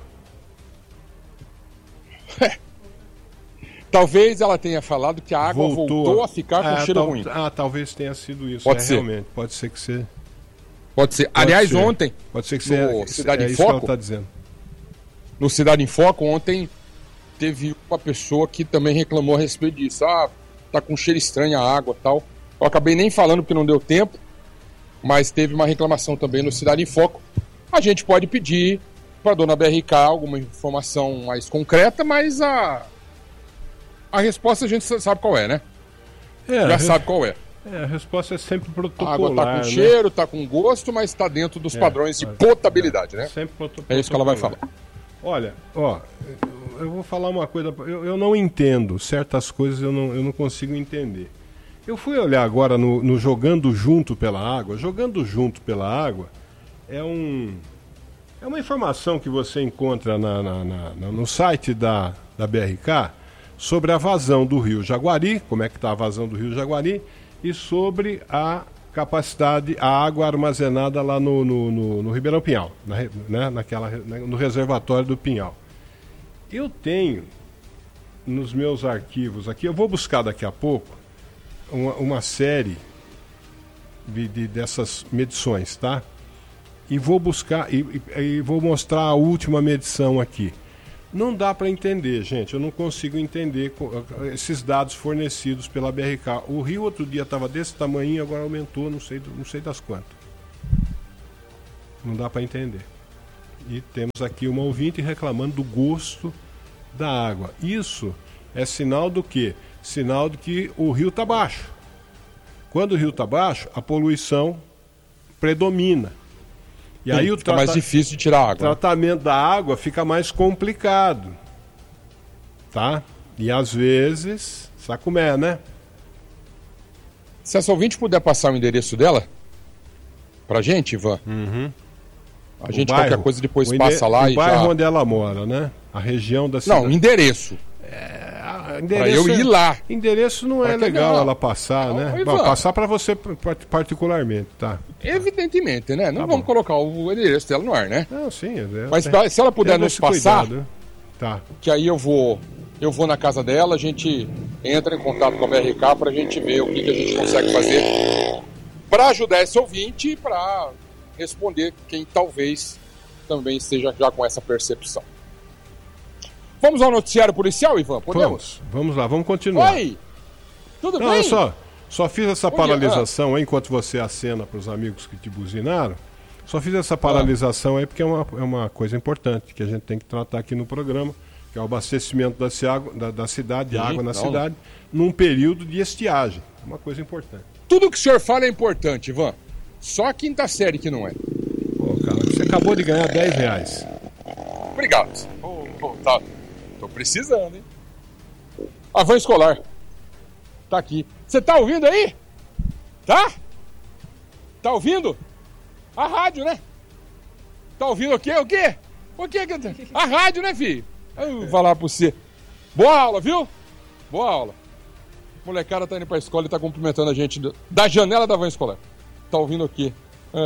É. Talvez ela tenha falado que a água voltou, voltou a ficar com ah, cheiro tal, ruim. Ah, talvez tenha sido isso. Pode é, ser. Realmente. Pode ser que você... Pode ser. Pode Aliás, ser. ontem, Pode ser que você... no é, Cidade é em isso que Foco, ela tá dizendo. No Cidade em Foco, ontem... teve uma pessoa que também reclamou a respeito disso. Ah, tá com cheiro estranho a água e tal. Eu acabei nem falando porque não deu tempo, mas teve uma reclamação também no Cidade em Foco. A gente pode pedir para a dona B R K alguma informação mais concreta, mas a, a resposta a gente sabe qual é, né? É, Já sabe qual é. É, a resposta é sempre protocolar. A água tá com né? cheiro, tá com gosto, mas está dentro dos é, padrões de é, potabilidade, é, né? Sempre protocolar. É isso que ela vai falar. Olha, ó, eu vou falar uma coisa, eu, eu não entendo, certas coisas eu não, eu não consigo entender. Eu fui olhar agora no, no Jogando Junto pela Água. Jogando Junto pela Água é, um, é uma informação que você encontra na, na, na, no site da, da B R K sobre a vazão do Rio Jaguari, como é que está a vazão do Rio Jaguari, e sobre a capacidade, a água armazenada lá no, no, no, no Ribeirão Pinhal, na, né, naquela, no reservatório do Pinhal. Eu tenho nos meus arquivos aqui, eu vou buscar daqui a pouco uma, uma série de, de, dessas medições, tá? E vou buscar, e, e, e vou mostrar a última medição aqui. Não dá para entender, gente. Eu não consigo entender esses dados fornecidos pela B R K. O rio outro dia estava desse tamanho, agora aumentou, não sei, não sei das quantas. Não dá para entender. E temos aqui uma ouvinte reclamando do gosto da água. Isso é sinal do quê? Sinal de que o rio está baixo. Quando o rio está baixo, a poluição predomina. E Sim, aí o fica trata... mais difícil de tirar a água. O tratamento da água fica mais complicado. Tá? E às vezes, sabe como é, né? Se essa ouvinte puder passar o endereço dela pra gente, Ivan, uhum. a gente bairro, qualquer coisa depois o passa lá o e bairro já... onde ela mora, né? A região da cidade. Não, endereço. É, endereço pra eu ir lá. Endereço não é legal não. ela passar, não, né? Bom, passar para você particularmente, tá? Evidentemente, né? Não tá vamos bom. colocar o endereço dela no ar, né? Não, sim. É, Mas é, se ela puder nos passar, cuidado, tá. Que aí eu vou, eu vou na casa dela, a gente entra em contato com a B R K pra gente ver o que, que a gente consegue fazer para ajudar esse ouvinte e para responder quem talvez também esteja já com essa percepção. Vamos ao noticiário policial, Ivan? Podemos? Vamos, vamos lá, vamos continuar. Oi! Tudo Não, bem? eu só, só fiz essa Bom paralisação dia. aí, enquanto você acena para os amigos que te buzinaram. Só fiz essa paralisação aí porque é uma, é uma coisa importante que a gente tem que tratar aqui no programa, que é o abastecimento da, da, da cidade, de água na não, cidade, num período de estiagem. Uma coisa importante. Tudo que o senhor fala é importante, Ivan. Só a quinta série que não é. Pô, cara, você acabou de ganhar dez reais. Obrigado. Oh, oh, tá. Tô precisando, hein? A van escolar. Tá aqui. Você tá ouvindo aí? Tá? Tá ouvindo? A rádio, né? Tá ouvindo o quê? O quê? O quê? A rádio, né, filho? Eu vou falar pra você. Boa aula, viu? Boa aula. Molecada tá indo pra escola e tá cumprimentando a gente da janela da van escolar. Tá ouvindo o quê? É.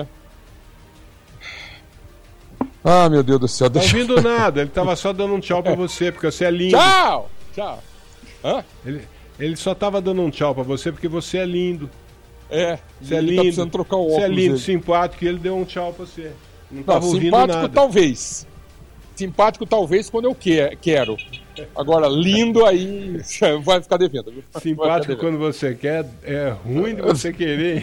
Ah, meu Deus do céu. Não tá deixa... ouvindo nada, ele tava só dando um tchau pra você, porque você é lindo. Tchau! Tchau! Hã? Ele, ele só tava dando um tchau pra você porque você é lindo. É, você é ele lindo. Tá precisando trocar o óculos. Você é lindo, dele. simpático, e ele deu um tchau pra você. Não tava Não, ouvindo simpático nada. talvez. Simpático talvez quando eu que, quero. Agora, lindo aí vai ficar devendo. Viu? Simpático ficar devendo. quando você quer, é ruim de você querer.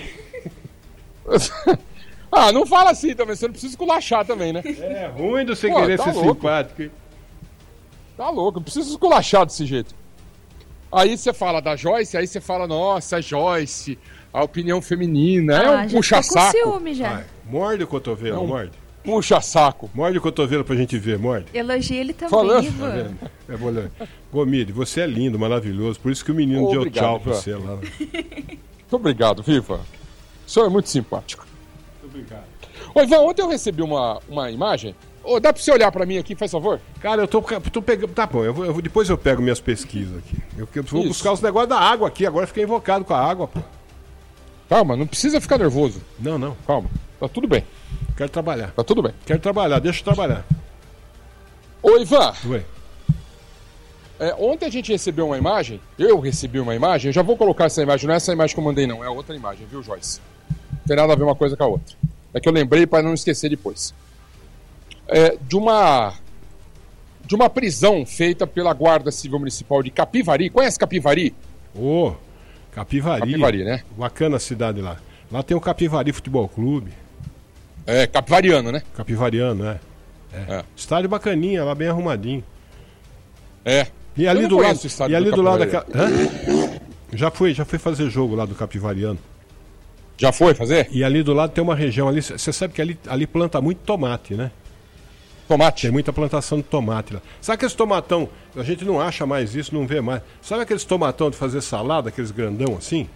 Ah, não fala assim também, você não precisa esculachar também, né? É ruim de você Pô, querer tá ser louco. simpático. Tá louco, não precisa esculachar desse jeito. Aí você fala da Joyce, aí você fala, nossa, Joyce, a opinião feminina, é Ah, um já tô puxa-saco. com ciúme já. Vai, morde o cotovelo, É um- morde. Puxa-saco. Morde o cotovelo pra gente ver, morde. Elogia ele também, Falando. Tá Ivan. vendo? É bom, né? Gomide, você é lindo, maravilhoso. Por isso que o menino deu Obrigado, tchau pra Ivan. você lá. Muito obrigado, Viva. O senhor é muito simpático. Muito obrigado. Ô, Ivan, ontem eu recebi uma, uma imagem. Ô, dá pra você olhar pra mim aqui, faz favor? Cara, eu tô, tô pegando. Tá bom, eu vou, eu vou- depois eu pego minhas pesquisas aqui. Eu, eu vou Isso. buscar os negócios da água aqui. Agora eu fiquei invocado com a água, pô. Calma, não precisa ficar nervoso. Não, não. Calma, tá tudo bem, Quero trabalhar. tá tudo bem. Quero trabalhar, deixa eu trabalhar. Ô, Ivan, Ué. é, ontem a gente recebeu uma imagem, eu recebi uma imagem, eu já vou colocar essa imagem, não é essa imagem que eu mandei não, é outra imagem, viu, Joyce? Não tem nada a ver uma coisa com a outra. É que eu lembrei para não esquecer depois. É, de uma de uma prisão feita pela Guarda Civil Municipal de Capivari. Conhece Capivari? Ô, Capivari. Capivari, né? Bacana a cidade lá. Lá tem o Capivari Futebol Clube. É, capivariano, né? Capivariano, né? É. É. Estádio bacaninha, lá bem arrumadinho. É. E ali Eu não do lado, conheço o estádio e ali do do lado Capivari. daquela. Hã? Já fui, já fui fazer jogo lá do Capivariano. Já foi fazer? E ali do lado tem uma região ali, você sabe que ali, ali planta muito tomate, né? Tomate. Tem muita plantação de tomate lá. Sabe aqueles tomatão, a gente não acha mais isso, não vê mais. Sabe aqueles tomatão de fazer salada, aqueles grandão assim?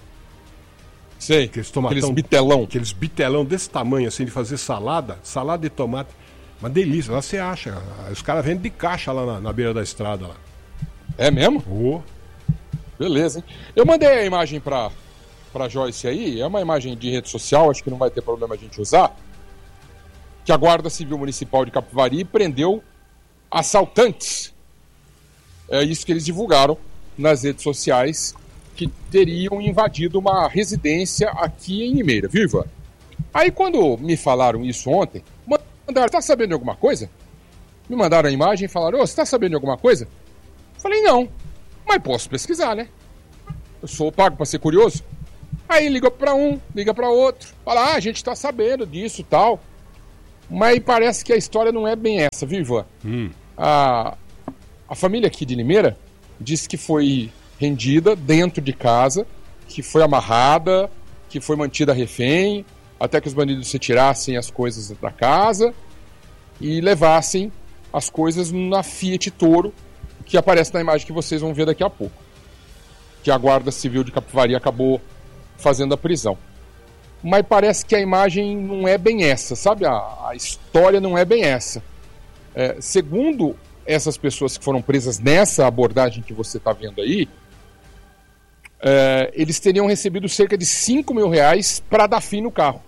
Sei. Aqueles tomatão, Aqueles bitelão. Aqueles bitelão desse tamanho assim de fazer salada, salada de tomate. Uma delícia, lá você acha. Os caras vendem de caixa lá na, na beira da estrada lá. É mesmo? Ô, Beleza, hein? Eu mandei a imagem pra, pra Joyce aí, é uma imagem de rede social, acho que não vai ter problema a gente usar. Que a Guarda Civil Municipal de Capivari prendeu assaltantes. É isso que eles divulgaram nas redes sociais, que teriam invadido uma residência aqui em Limeira, viu, Ivan? Aí quando me falaram isso ontem, mandaram, tá sabendo de alguma coisa? me mandaram a imagem e falaram, ô, você tá sabendo de alguma coisa? Falei, não, mas posso pesquisar, né? Eu sou pago para ser curioso. Aí liga para um, liga para outro, fala, ah, a gente tá sabendo disso e tal. Mas parece que a história não é bem essa, viu, Ivan? Hum. A, a família aqui de Limeira disse que foi rendida dentro de casa, que foi amarrada, que foi mantida refém, até que os bandidos retirassem as coisas da casa e levassem as coisas na Fiat Toro, que aparece na imagem que vocês vão ver daqui a pouco. Que a Guarda Civil de Capivari acabou fazendo a prisão. Mas parece que a imagem não é bem essa, sabe? A, a história não é bem essa. É, segundo essas pessoas que foram presas nessa abordagem que você está vendo aí, é, eles teriam recebido cerca de cinco mil reais para dar fim no carro.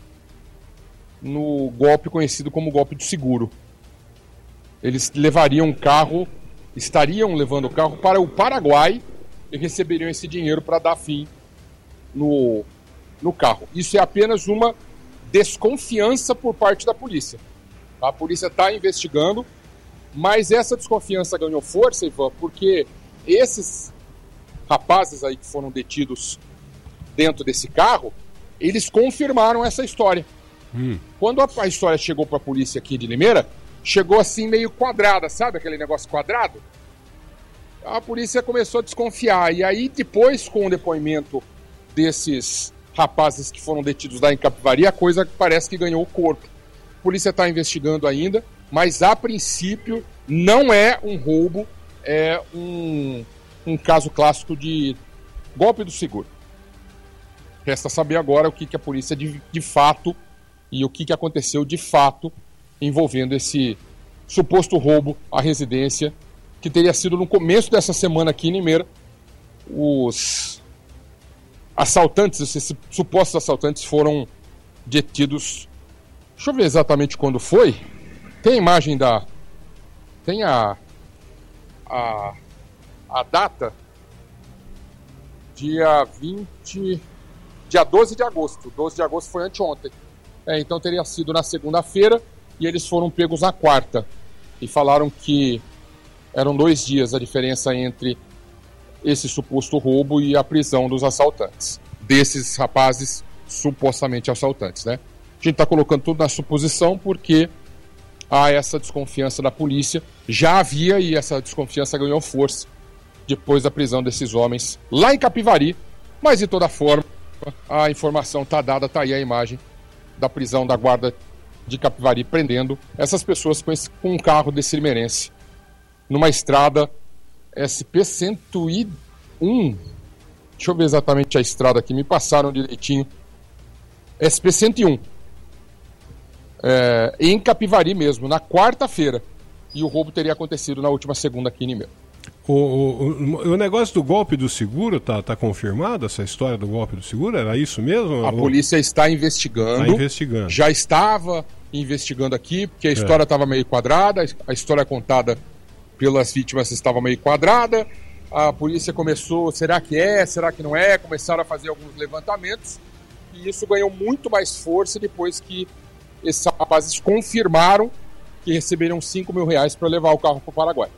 No golpe conhecido como golpe do seguro. Eles levariam o carro, estariam levando o carro para o Paraguai e receberiam esse dinheiro para dar fim no, no carro. Isso é apenas uma desconfiança por parte da polícia. A polícia está investigando, mas essa desconfiança ganhou força, Ivan, porque esses rapazes aí que foram detidos dentro desse carro, eles confirmaram essa história. Hum. Quando a, a história chegou para a polícia aqui de Limeira, chegou assim meio quadrada, sabe aquele negócio quadrado? A polícia começou a desconfiar. E aí depois, com o depoimento desses rapazes que foram detidos lá em Capivari, a coisa parece que ganhou o corpo. A polícia está investigando ainda, mas a princípio não é um roubo, é um, um caso clássico de golpe do seguro. Resta saber agora o que, que a polícia de, de fato e o que, que aconteceu de fato envolvendo esse suposto roubo à residência, que teria sido no começo dessa semana aqui em Limeira. Os assaltantes, esses supostos assaltantes foram detidos. Deixa eu ver exatamente quando foi. Tem a imagem da... Tem a... A, a data. Dia vinte... Dia doze de agosto. doze de agosto foi anteontem. É, então teria sido na segunda-feira e eles foram pegos na quarta. E falaram que eram dois dias a diferença entre esse suposto roubo e a prisão dos assaltantes. Desses rapazes supostamente assaltantes, né? A gente está colocando tudo na suposição porque há essa desconfiança da polícia. Já havia, e essa desconfiança ganhou força depois da prisão desses homens lá em Capivari. Mas de toda forma, a informação está dada, está aí a imagem da prisão da Guarda de Capivari prendendo essas pessoas com, esse, com um carro desse limeirense numa estrada S P cento e um. Deixa eu ver exatamente a estrada aqui, me passaram direitinho. S P cento e um. É, em Capivari mesmo, na quarta-feira. E o roubo teria acontecido na última segunda aqui em Limeira. O, o, o negócio do golpe do seguro, tá, tá confirmado essa história do golpe do seguro? Era isso mesmo? A ou... polícia está investigando. Está investigando. Já estava investigando aqui, porque a história estava é. meio quadrada, a história contada pelas vítimas estava meio quadrada. A polícia começou, será que é, será que não é? Começaram a fazer alguns levantamentos. E isso ganhou muito mais força depois que esses rapazes confirmaram que receberam cinco mil reais para levar o carro para o Paraguai.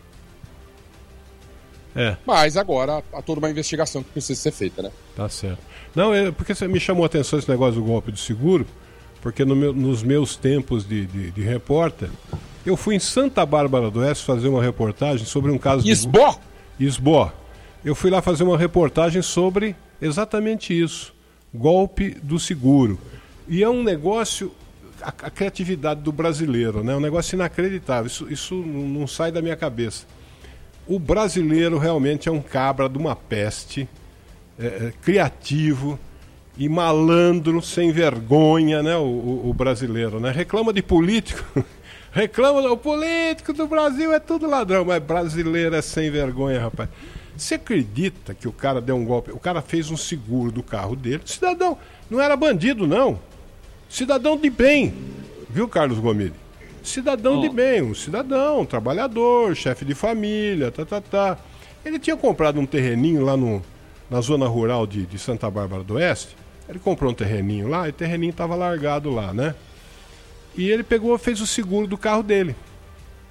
É. Mas agora há toda uma investigação que precisa ser feita, né? Tá certo. Não, é porque você me chamou a atenção esse negócio do golpe do seguro, porque no meu, nos meus tempos de, de, de repórter, eu fui em Santa Bárbara do Oeste fazer uma reportagem sobre um caso... Isbó? De... Isbó. Eu fui lá fazer uma reportagem sobre exatamente isso, golpe do seguro. E é um negócio, a, a criatividade do brasileiro, né? Um negócio inacreditável, isso, isso não sai da minha cabeça. O brasileiro realmente é um cabra de uma peste, é, é, criativo e malandro, sem vergonha, né? O, o, o brasileiro, né? Reclama de político, reclama, o político do Brasil é tudo ladrão, mas brasileiro é sem vergonha, rapaz. Você acredita que o cara deu um golpe? O cara fez um seguro do carro dele, cidadão, não era bandido não, cidadão de bem, viu, Carlos Gomide? Cidadão oh. de bem, um cidadão, um trabalhador, chefe de família, tá, tá, tá. Ele tinha comprado um terreninho lá no, na zona rural de, de Santa Bárbara do Oeste. Ele comprou um terreninho lá e o terreninho estava largado lá, né? E ele pegou, fez o seguro do carro dele.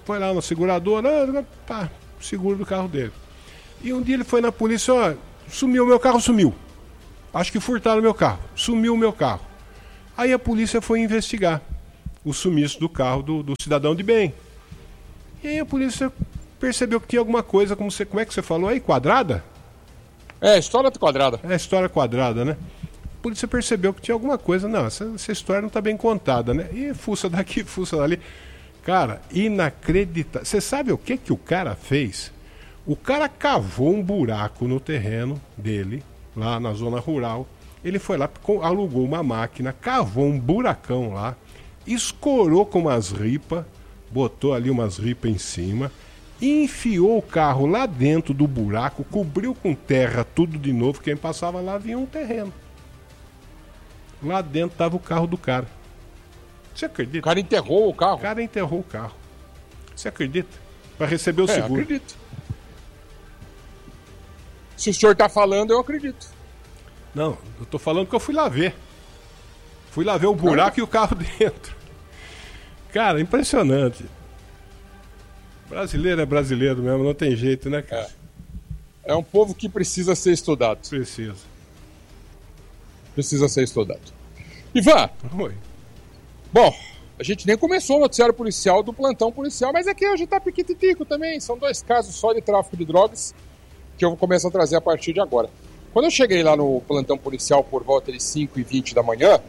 foi lá na seguradora, pá, seguro do carro dele. E um dia ele foi na polícia, ó, sumiu o meu carro, sumiu. Acho que furtaram o meu carro, sumiu o meu carro. Aí a polícia foi investigar o sumiço do carro do, do cidadão de bem. E aí a polícia percebeu que tinha alguma coisa, como, você, como é que você falou aí, quadrada? É, história quadrada. É, história quadrada, né? A polícia percebeu que tinha alguma coisa, não, essa, essa história não está bem contada, né? E fuça daqui, fuça dali. Cara, inacreditável. Você sabe o que, que o cara fez? O cara cavou um buraco no terreno dele, lá na zona rural. Ele foi lá, alugou uma máquina, cavou um buracão lá, escorou com umas ripas, botou ali umas ripas em cima, enfiou o carro lá dentro do buraco, cobriu com terra tudo de novo. Quem passava lá via um terreno. Lá dentro estava o carro do cara. Você acredita? O cara enterrou o carro? O cara enterrou o carro. Você acredita? Para receber o é, seguro. Acredito. Se o senhor está falando, eu acredito. Não, eu tô falando que eu fui lá ver. Fui lá ver o buraco e o carro dentro. Cara, impressionante. Brasileiro é brasileiro mesmo, não tem jeito, né, cara? É, é um povo que precisa ser estudado. Precisa. Precisa ser estudado. Ivan! Oi. Bom, a gente nem começou o noticiário policial do plantão policial, mas aqui hoje tá piquititico também. São dois casos só de tráfico de drogas que eu vou começar a trazer a partir de agora. Quando eu cheguei lá no plantão policial por volta de cinco e vinte da manhã,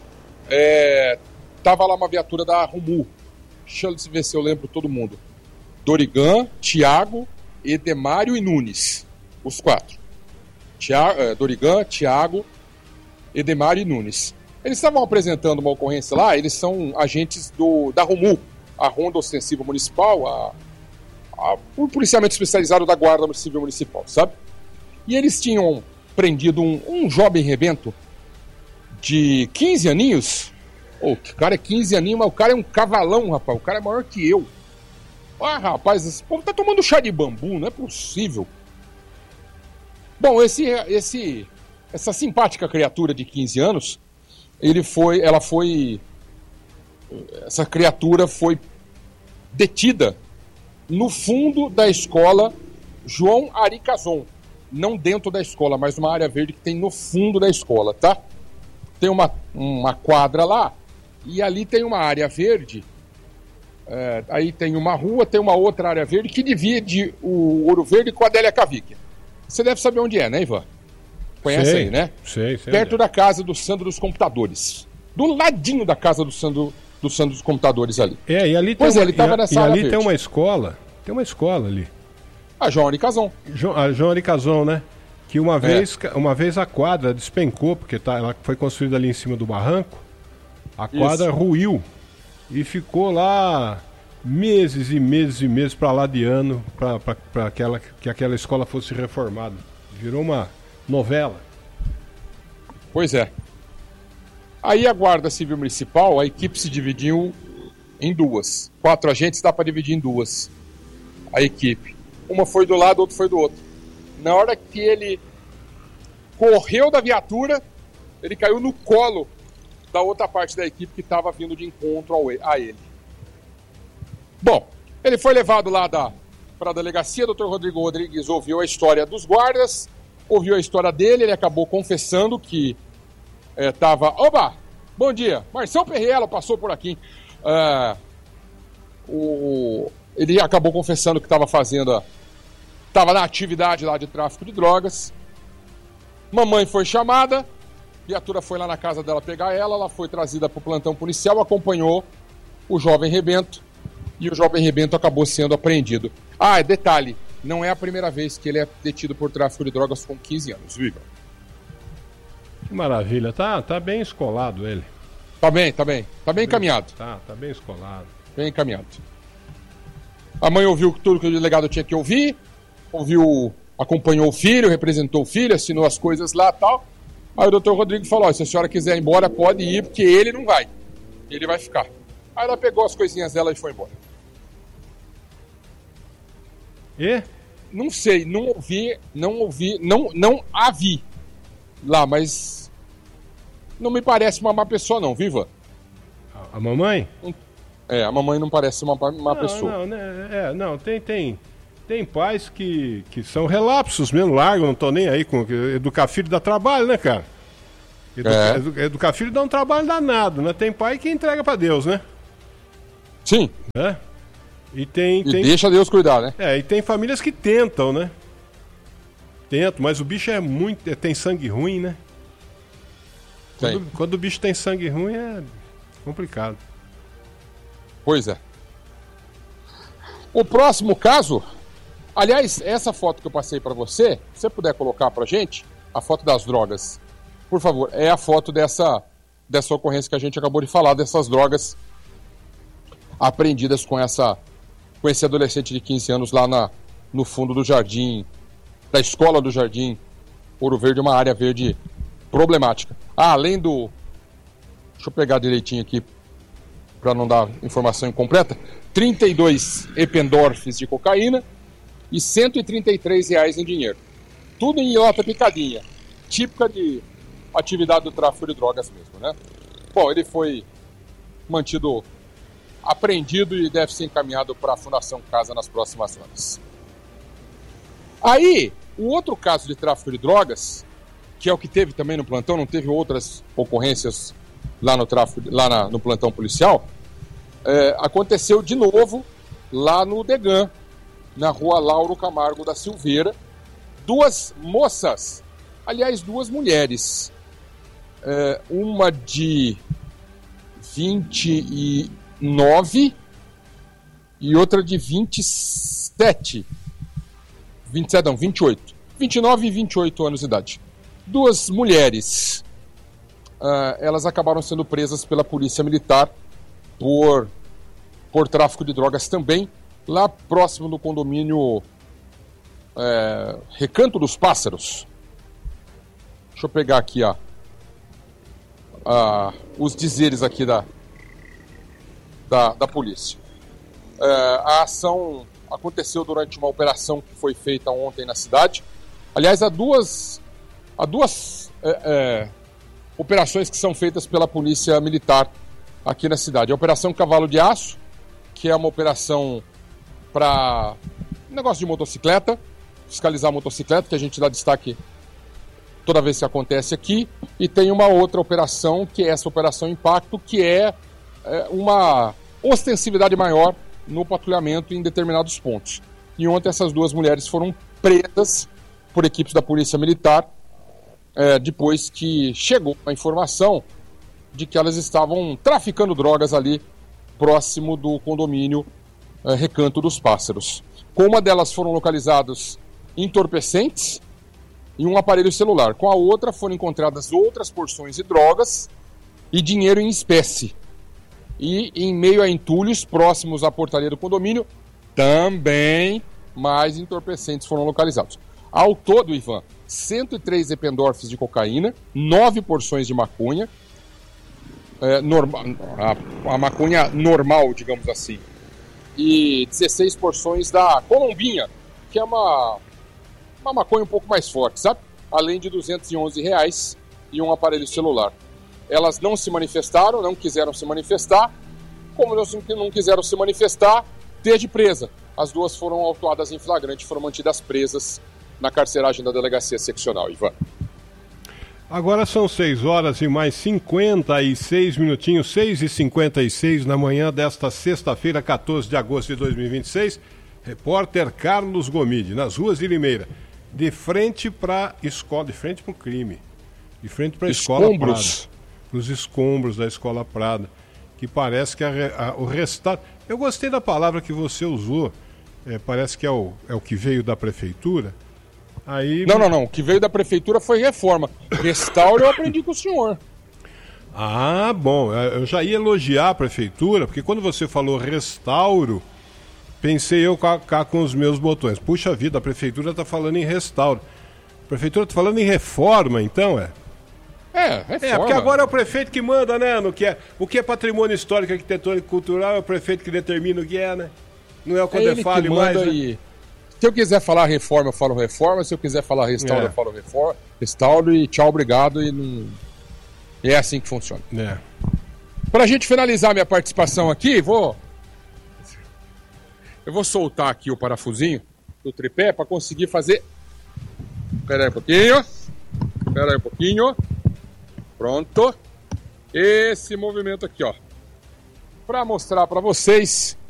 é, tava lá uma viatura da Rumu. Deixa eu ver se eu lembro todo mundo. Dorigan, Tiago, Edemário e Nunes. Os quatro. Tia, é, Dorigan, Tiago, Edemário e Nunes. Eles estavam apresentando uma ocorrência lá, eles são agentes do, da Rumu, a Ronda Ostensiva Municipal, a, a, o policiamento especializado da Guarda Civil Municipal, sabe? E eles tinham prendido um, um jovem rebento de quinze aninhos. Oh, que cara é quinze aninhos, mas o cara é um cavalão, rapaz. O cara é maior que eu. Ah, rapaz, esse povo tá tomando chá de bambu, não é possível. Bom, esse, esse, essa simpática criatura de quinze anos, ele foi, ela foi, essa criatura foi detida no fundo da escola João Aricazon. Não dentro da escola, mas numa área verde que tem no fundo da escola, tá? Tem uma, uma quadra lá, e ali tem uma área verde, é, aí tem uma rua, tem uma outra área verde que divide o Ouro Verde com a Adélia Cavicchia. Você deve saber onde é, né, Ivan? Conhece sei, aí, né? Sei, sei. Perto da casa do Sandro dos Computadores. Do ladinho da casa do Sandro, do Sandro dos Computadores ali. É, e ali tem pois uma, é, ele tava e, nessa e área ali verde. tem uma escola, tem uma escola ali. A João Aricazon. Jo, a João Aricazon, né? Que uma, É. vez, uma vez a quadra despencou, porque tá, ela foi construída ali em cima do barranco. A quadra Isso. ruiu e ficou lá meses e meses e meses para lá de ano para aquela, que aquela escola fosse reformada. Virou uma novela. Pois é. Aí a Guarda Civil Municipal, a equipe se dividiu em duas. Quatro agentes dá para dividir em duas. A equipe. Uma foi do lado, outra foi do outro. Na hora que ele correu da viatura, ele caiu no colo da outra parte da equipe que estava vindo de encontro ao, a ele. Bom, ele foi levado lá para a delegacia, o doutor Rodrigo Rodrigues ouviu a história dos guardas, ouviu a história dele, ele acabou confessando que estava... É, Oba! Bom dia! Marcelo Perriello passou por aqui. É, o, ele acabou confessando que estava fazendo... Estava na atividade lá de tráfico de drogas. Mamãe foi chamada, a viatura foi lá na casa dela pegar ela, ela foi trazida para o plantão policial, acompanhou o jovem rebento e o jovem rebento acabou sendo apreendido. Ah, detalhe, não é a primeira vez que ele é detido por tráfico de drogas com quinze anos, viu, Igor? Que maravilha, tá, tá bem escolado ele. Tá bem, tá bem, tá bem encaminhado. Tá, tá bem escolado. Bem encaminhado. A mãe ouviu tudo que o delegado tinha que ouvir, ouviu, acompanhou o filho, representou o filho, assinou as coisas lá e tal. Aí o doutor Rodrigo falou, oh, se a senhora quiser ir embora, pode ir, porque ele não vai. Ele vai ficar. Aí ela pegou as coisinhas dela e foi embora. E? Não sei, não ouvi, não ouvi, não, não a vi lá, mas não me parece uma má pessoa não, viva? A, a mamãe? É, a mamãe não parece uma, uma não, pessoa. Não, né? É, não, tem, tem, tem pais que, que são relapsos mesmo, largam, não estão nem aí com educar filho dá trabalho, né, cara? Educa, É. edu, educar filho dá um trabalho danado, né? Tem pai que entrega pra Deus, né? Sim. É? E tem, E tem, deixa Deus cuidar, né? é, e tem famílias que tentam, né? Tentam, mas o bicho é muito, é, tem sangue ruim, né? Tem. Quando, quando o bicho tem sangue ruim é complicado. Pois é. O próximo caso, aliás, essa foto que eu passei para você, se você puder colocar pra gente, a foto das drogas, por favor, é a foto dessa, dessa ocorrência que a gente acabou de falar, dessas drogas apreendidas com, essa, com esse adolescente de quinze anos lá na, no fundo do jardim, da escola do Jardim Ouro Verde, uma área verde problemática. Ah, além do... Deixa eu pegar direitinho aqui para não dar informação incompleta. trinta e dois Eppendorfs de cocaína e cento e trinta e três reais em dinheiro. Tudo em lata picadinha. Típica de atividade do tráfico de drogas mesmo, né? Bom, ele foi mantido apreendido e deve ser encaminhado para a Fundação Casa nas próximas horas. Aí, o outro caso de tráfico de drogas, que é o que teve também no plantão, não teve outras ocorrências lá no, tráfico, lá na, no plantão policial, é, aconteceu de novo lá no Degan, na rua Lauro Camargo da Silveira. Duas moças, aliás, duas mulheres, é, uma de vinte e nove e outra de vinte e sete. vinte e sete, não, vinte e oito. vinte e nove e vinte e oito anos de idade. Duas mulheres, uh, elas acabaram sendo presas pela polícia militar por, por tráfico de drogas também, lá próximo do condomínio é, Recanto dos Pássaros. Deixa eu pegar aqui ó, uh, os dizeres aqui da, da, da polícia. Uh, a ação aconteceu durante uma operação que foi feita ontem na cidade. Aliás, há duas, há duas é, é, operações que são feitas pela Polícia Militar aqui na cidade. A Operação Cavalo de Aço, que é uma operação para negócio de motocicleta, fiscalizar a motocicleta, que a gente dá destaque toda vez que acontece aqui. E tem uma outra operação, que é essa Operação Impacto, que é, é uma ostensividade maior no patrulhamento em determinados pontos. E ontem essas duas mulheres foram presas por equipes da Polícia Militar, é, depois que chegou a informação de que elas estavam traficando drogas ali próximo do condomínio é, Recanto dos Pássaros. Com uma delas foram localizados entorpecentes e um aparelho celular. Com a outra foram encontradas outras porções de drogas e dinheiro em espécie. E em meio a entulhos próximos à portaria do condomínio, também mais entorpecentes foram localizados. Ao todo, Ivan, cento e três Eppendorfs de cocaína, nove porções de maconha, é, norma, a, a maconha normal, digamos assim, e dezesseis porções da Colombinha, que é uma, uma maconha um pouco mais forte, sabe? Além de duzentos e onze reais e um aparelho celular. Elas não se manifestaram, não quiseram se manifestar. Como não quiseram se manifestar, desde presa. As duas foram autuadas em flagrante, foram mantidas presas na carceragem da delegacia seccional, Ivan. Agora são seis horas e mais cinquenta e seis minutinhos, seis e cinquenta e seis na manhã desta sexta-feira, quatorze de agosto de dois mil e vinte e seis. Repórter Carlos Gomide, nas ruas de Limeira, de frente para a escola, de frente para o crime, de frente para a escola Prada. Nos escombros da Escola Prada, que parece que a, a, o restauro... Eu gostei da palavra que você usou, é, parece que é o, é o que veio da prefeitura. Aí... Não, não, não, o que veio da prefeitura foi reforma. Restauro eu aprendi com o senhor. Ah, bom, eu já ia elogiar a prefeitura, porque quando você falou restauro, pensei eu cá, cá com os meus botões. Puxa vida, a prefeitura está falando em restauro. A prefeitura está falando em reforma, então, é? É, reforma. É, porque agora é o prefeito que manda, né? No que é, o que é patrimônio histórico, arquitetônico e cultural, é o prefeito que determina o que é, né? Não é o Codefale mais, né? E... Se eu quiser falar reforma, eu falo reforma. Se eu quiser falar restauro, é. eu falo reforma. Restauro e tchau, obrigado. E, não... e é assim que funciona. É. Pra gente finalizar minha participação aqui, vou... Eu vou soltar aqui o parafusinho do tripé para conseguir fazer... Espera aí um pouquinho. Espera aí um pouquinho. Pronto. Esse movimento aqui, ó. Para mostrar para vocês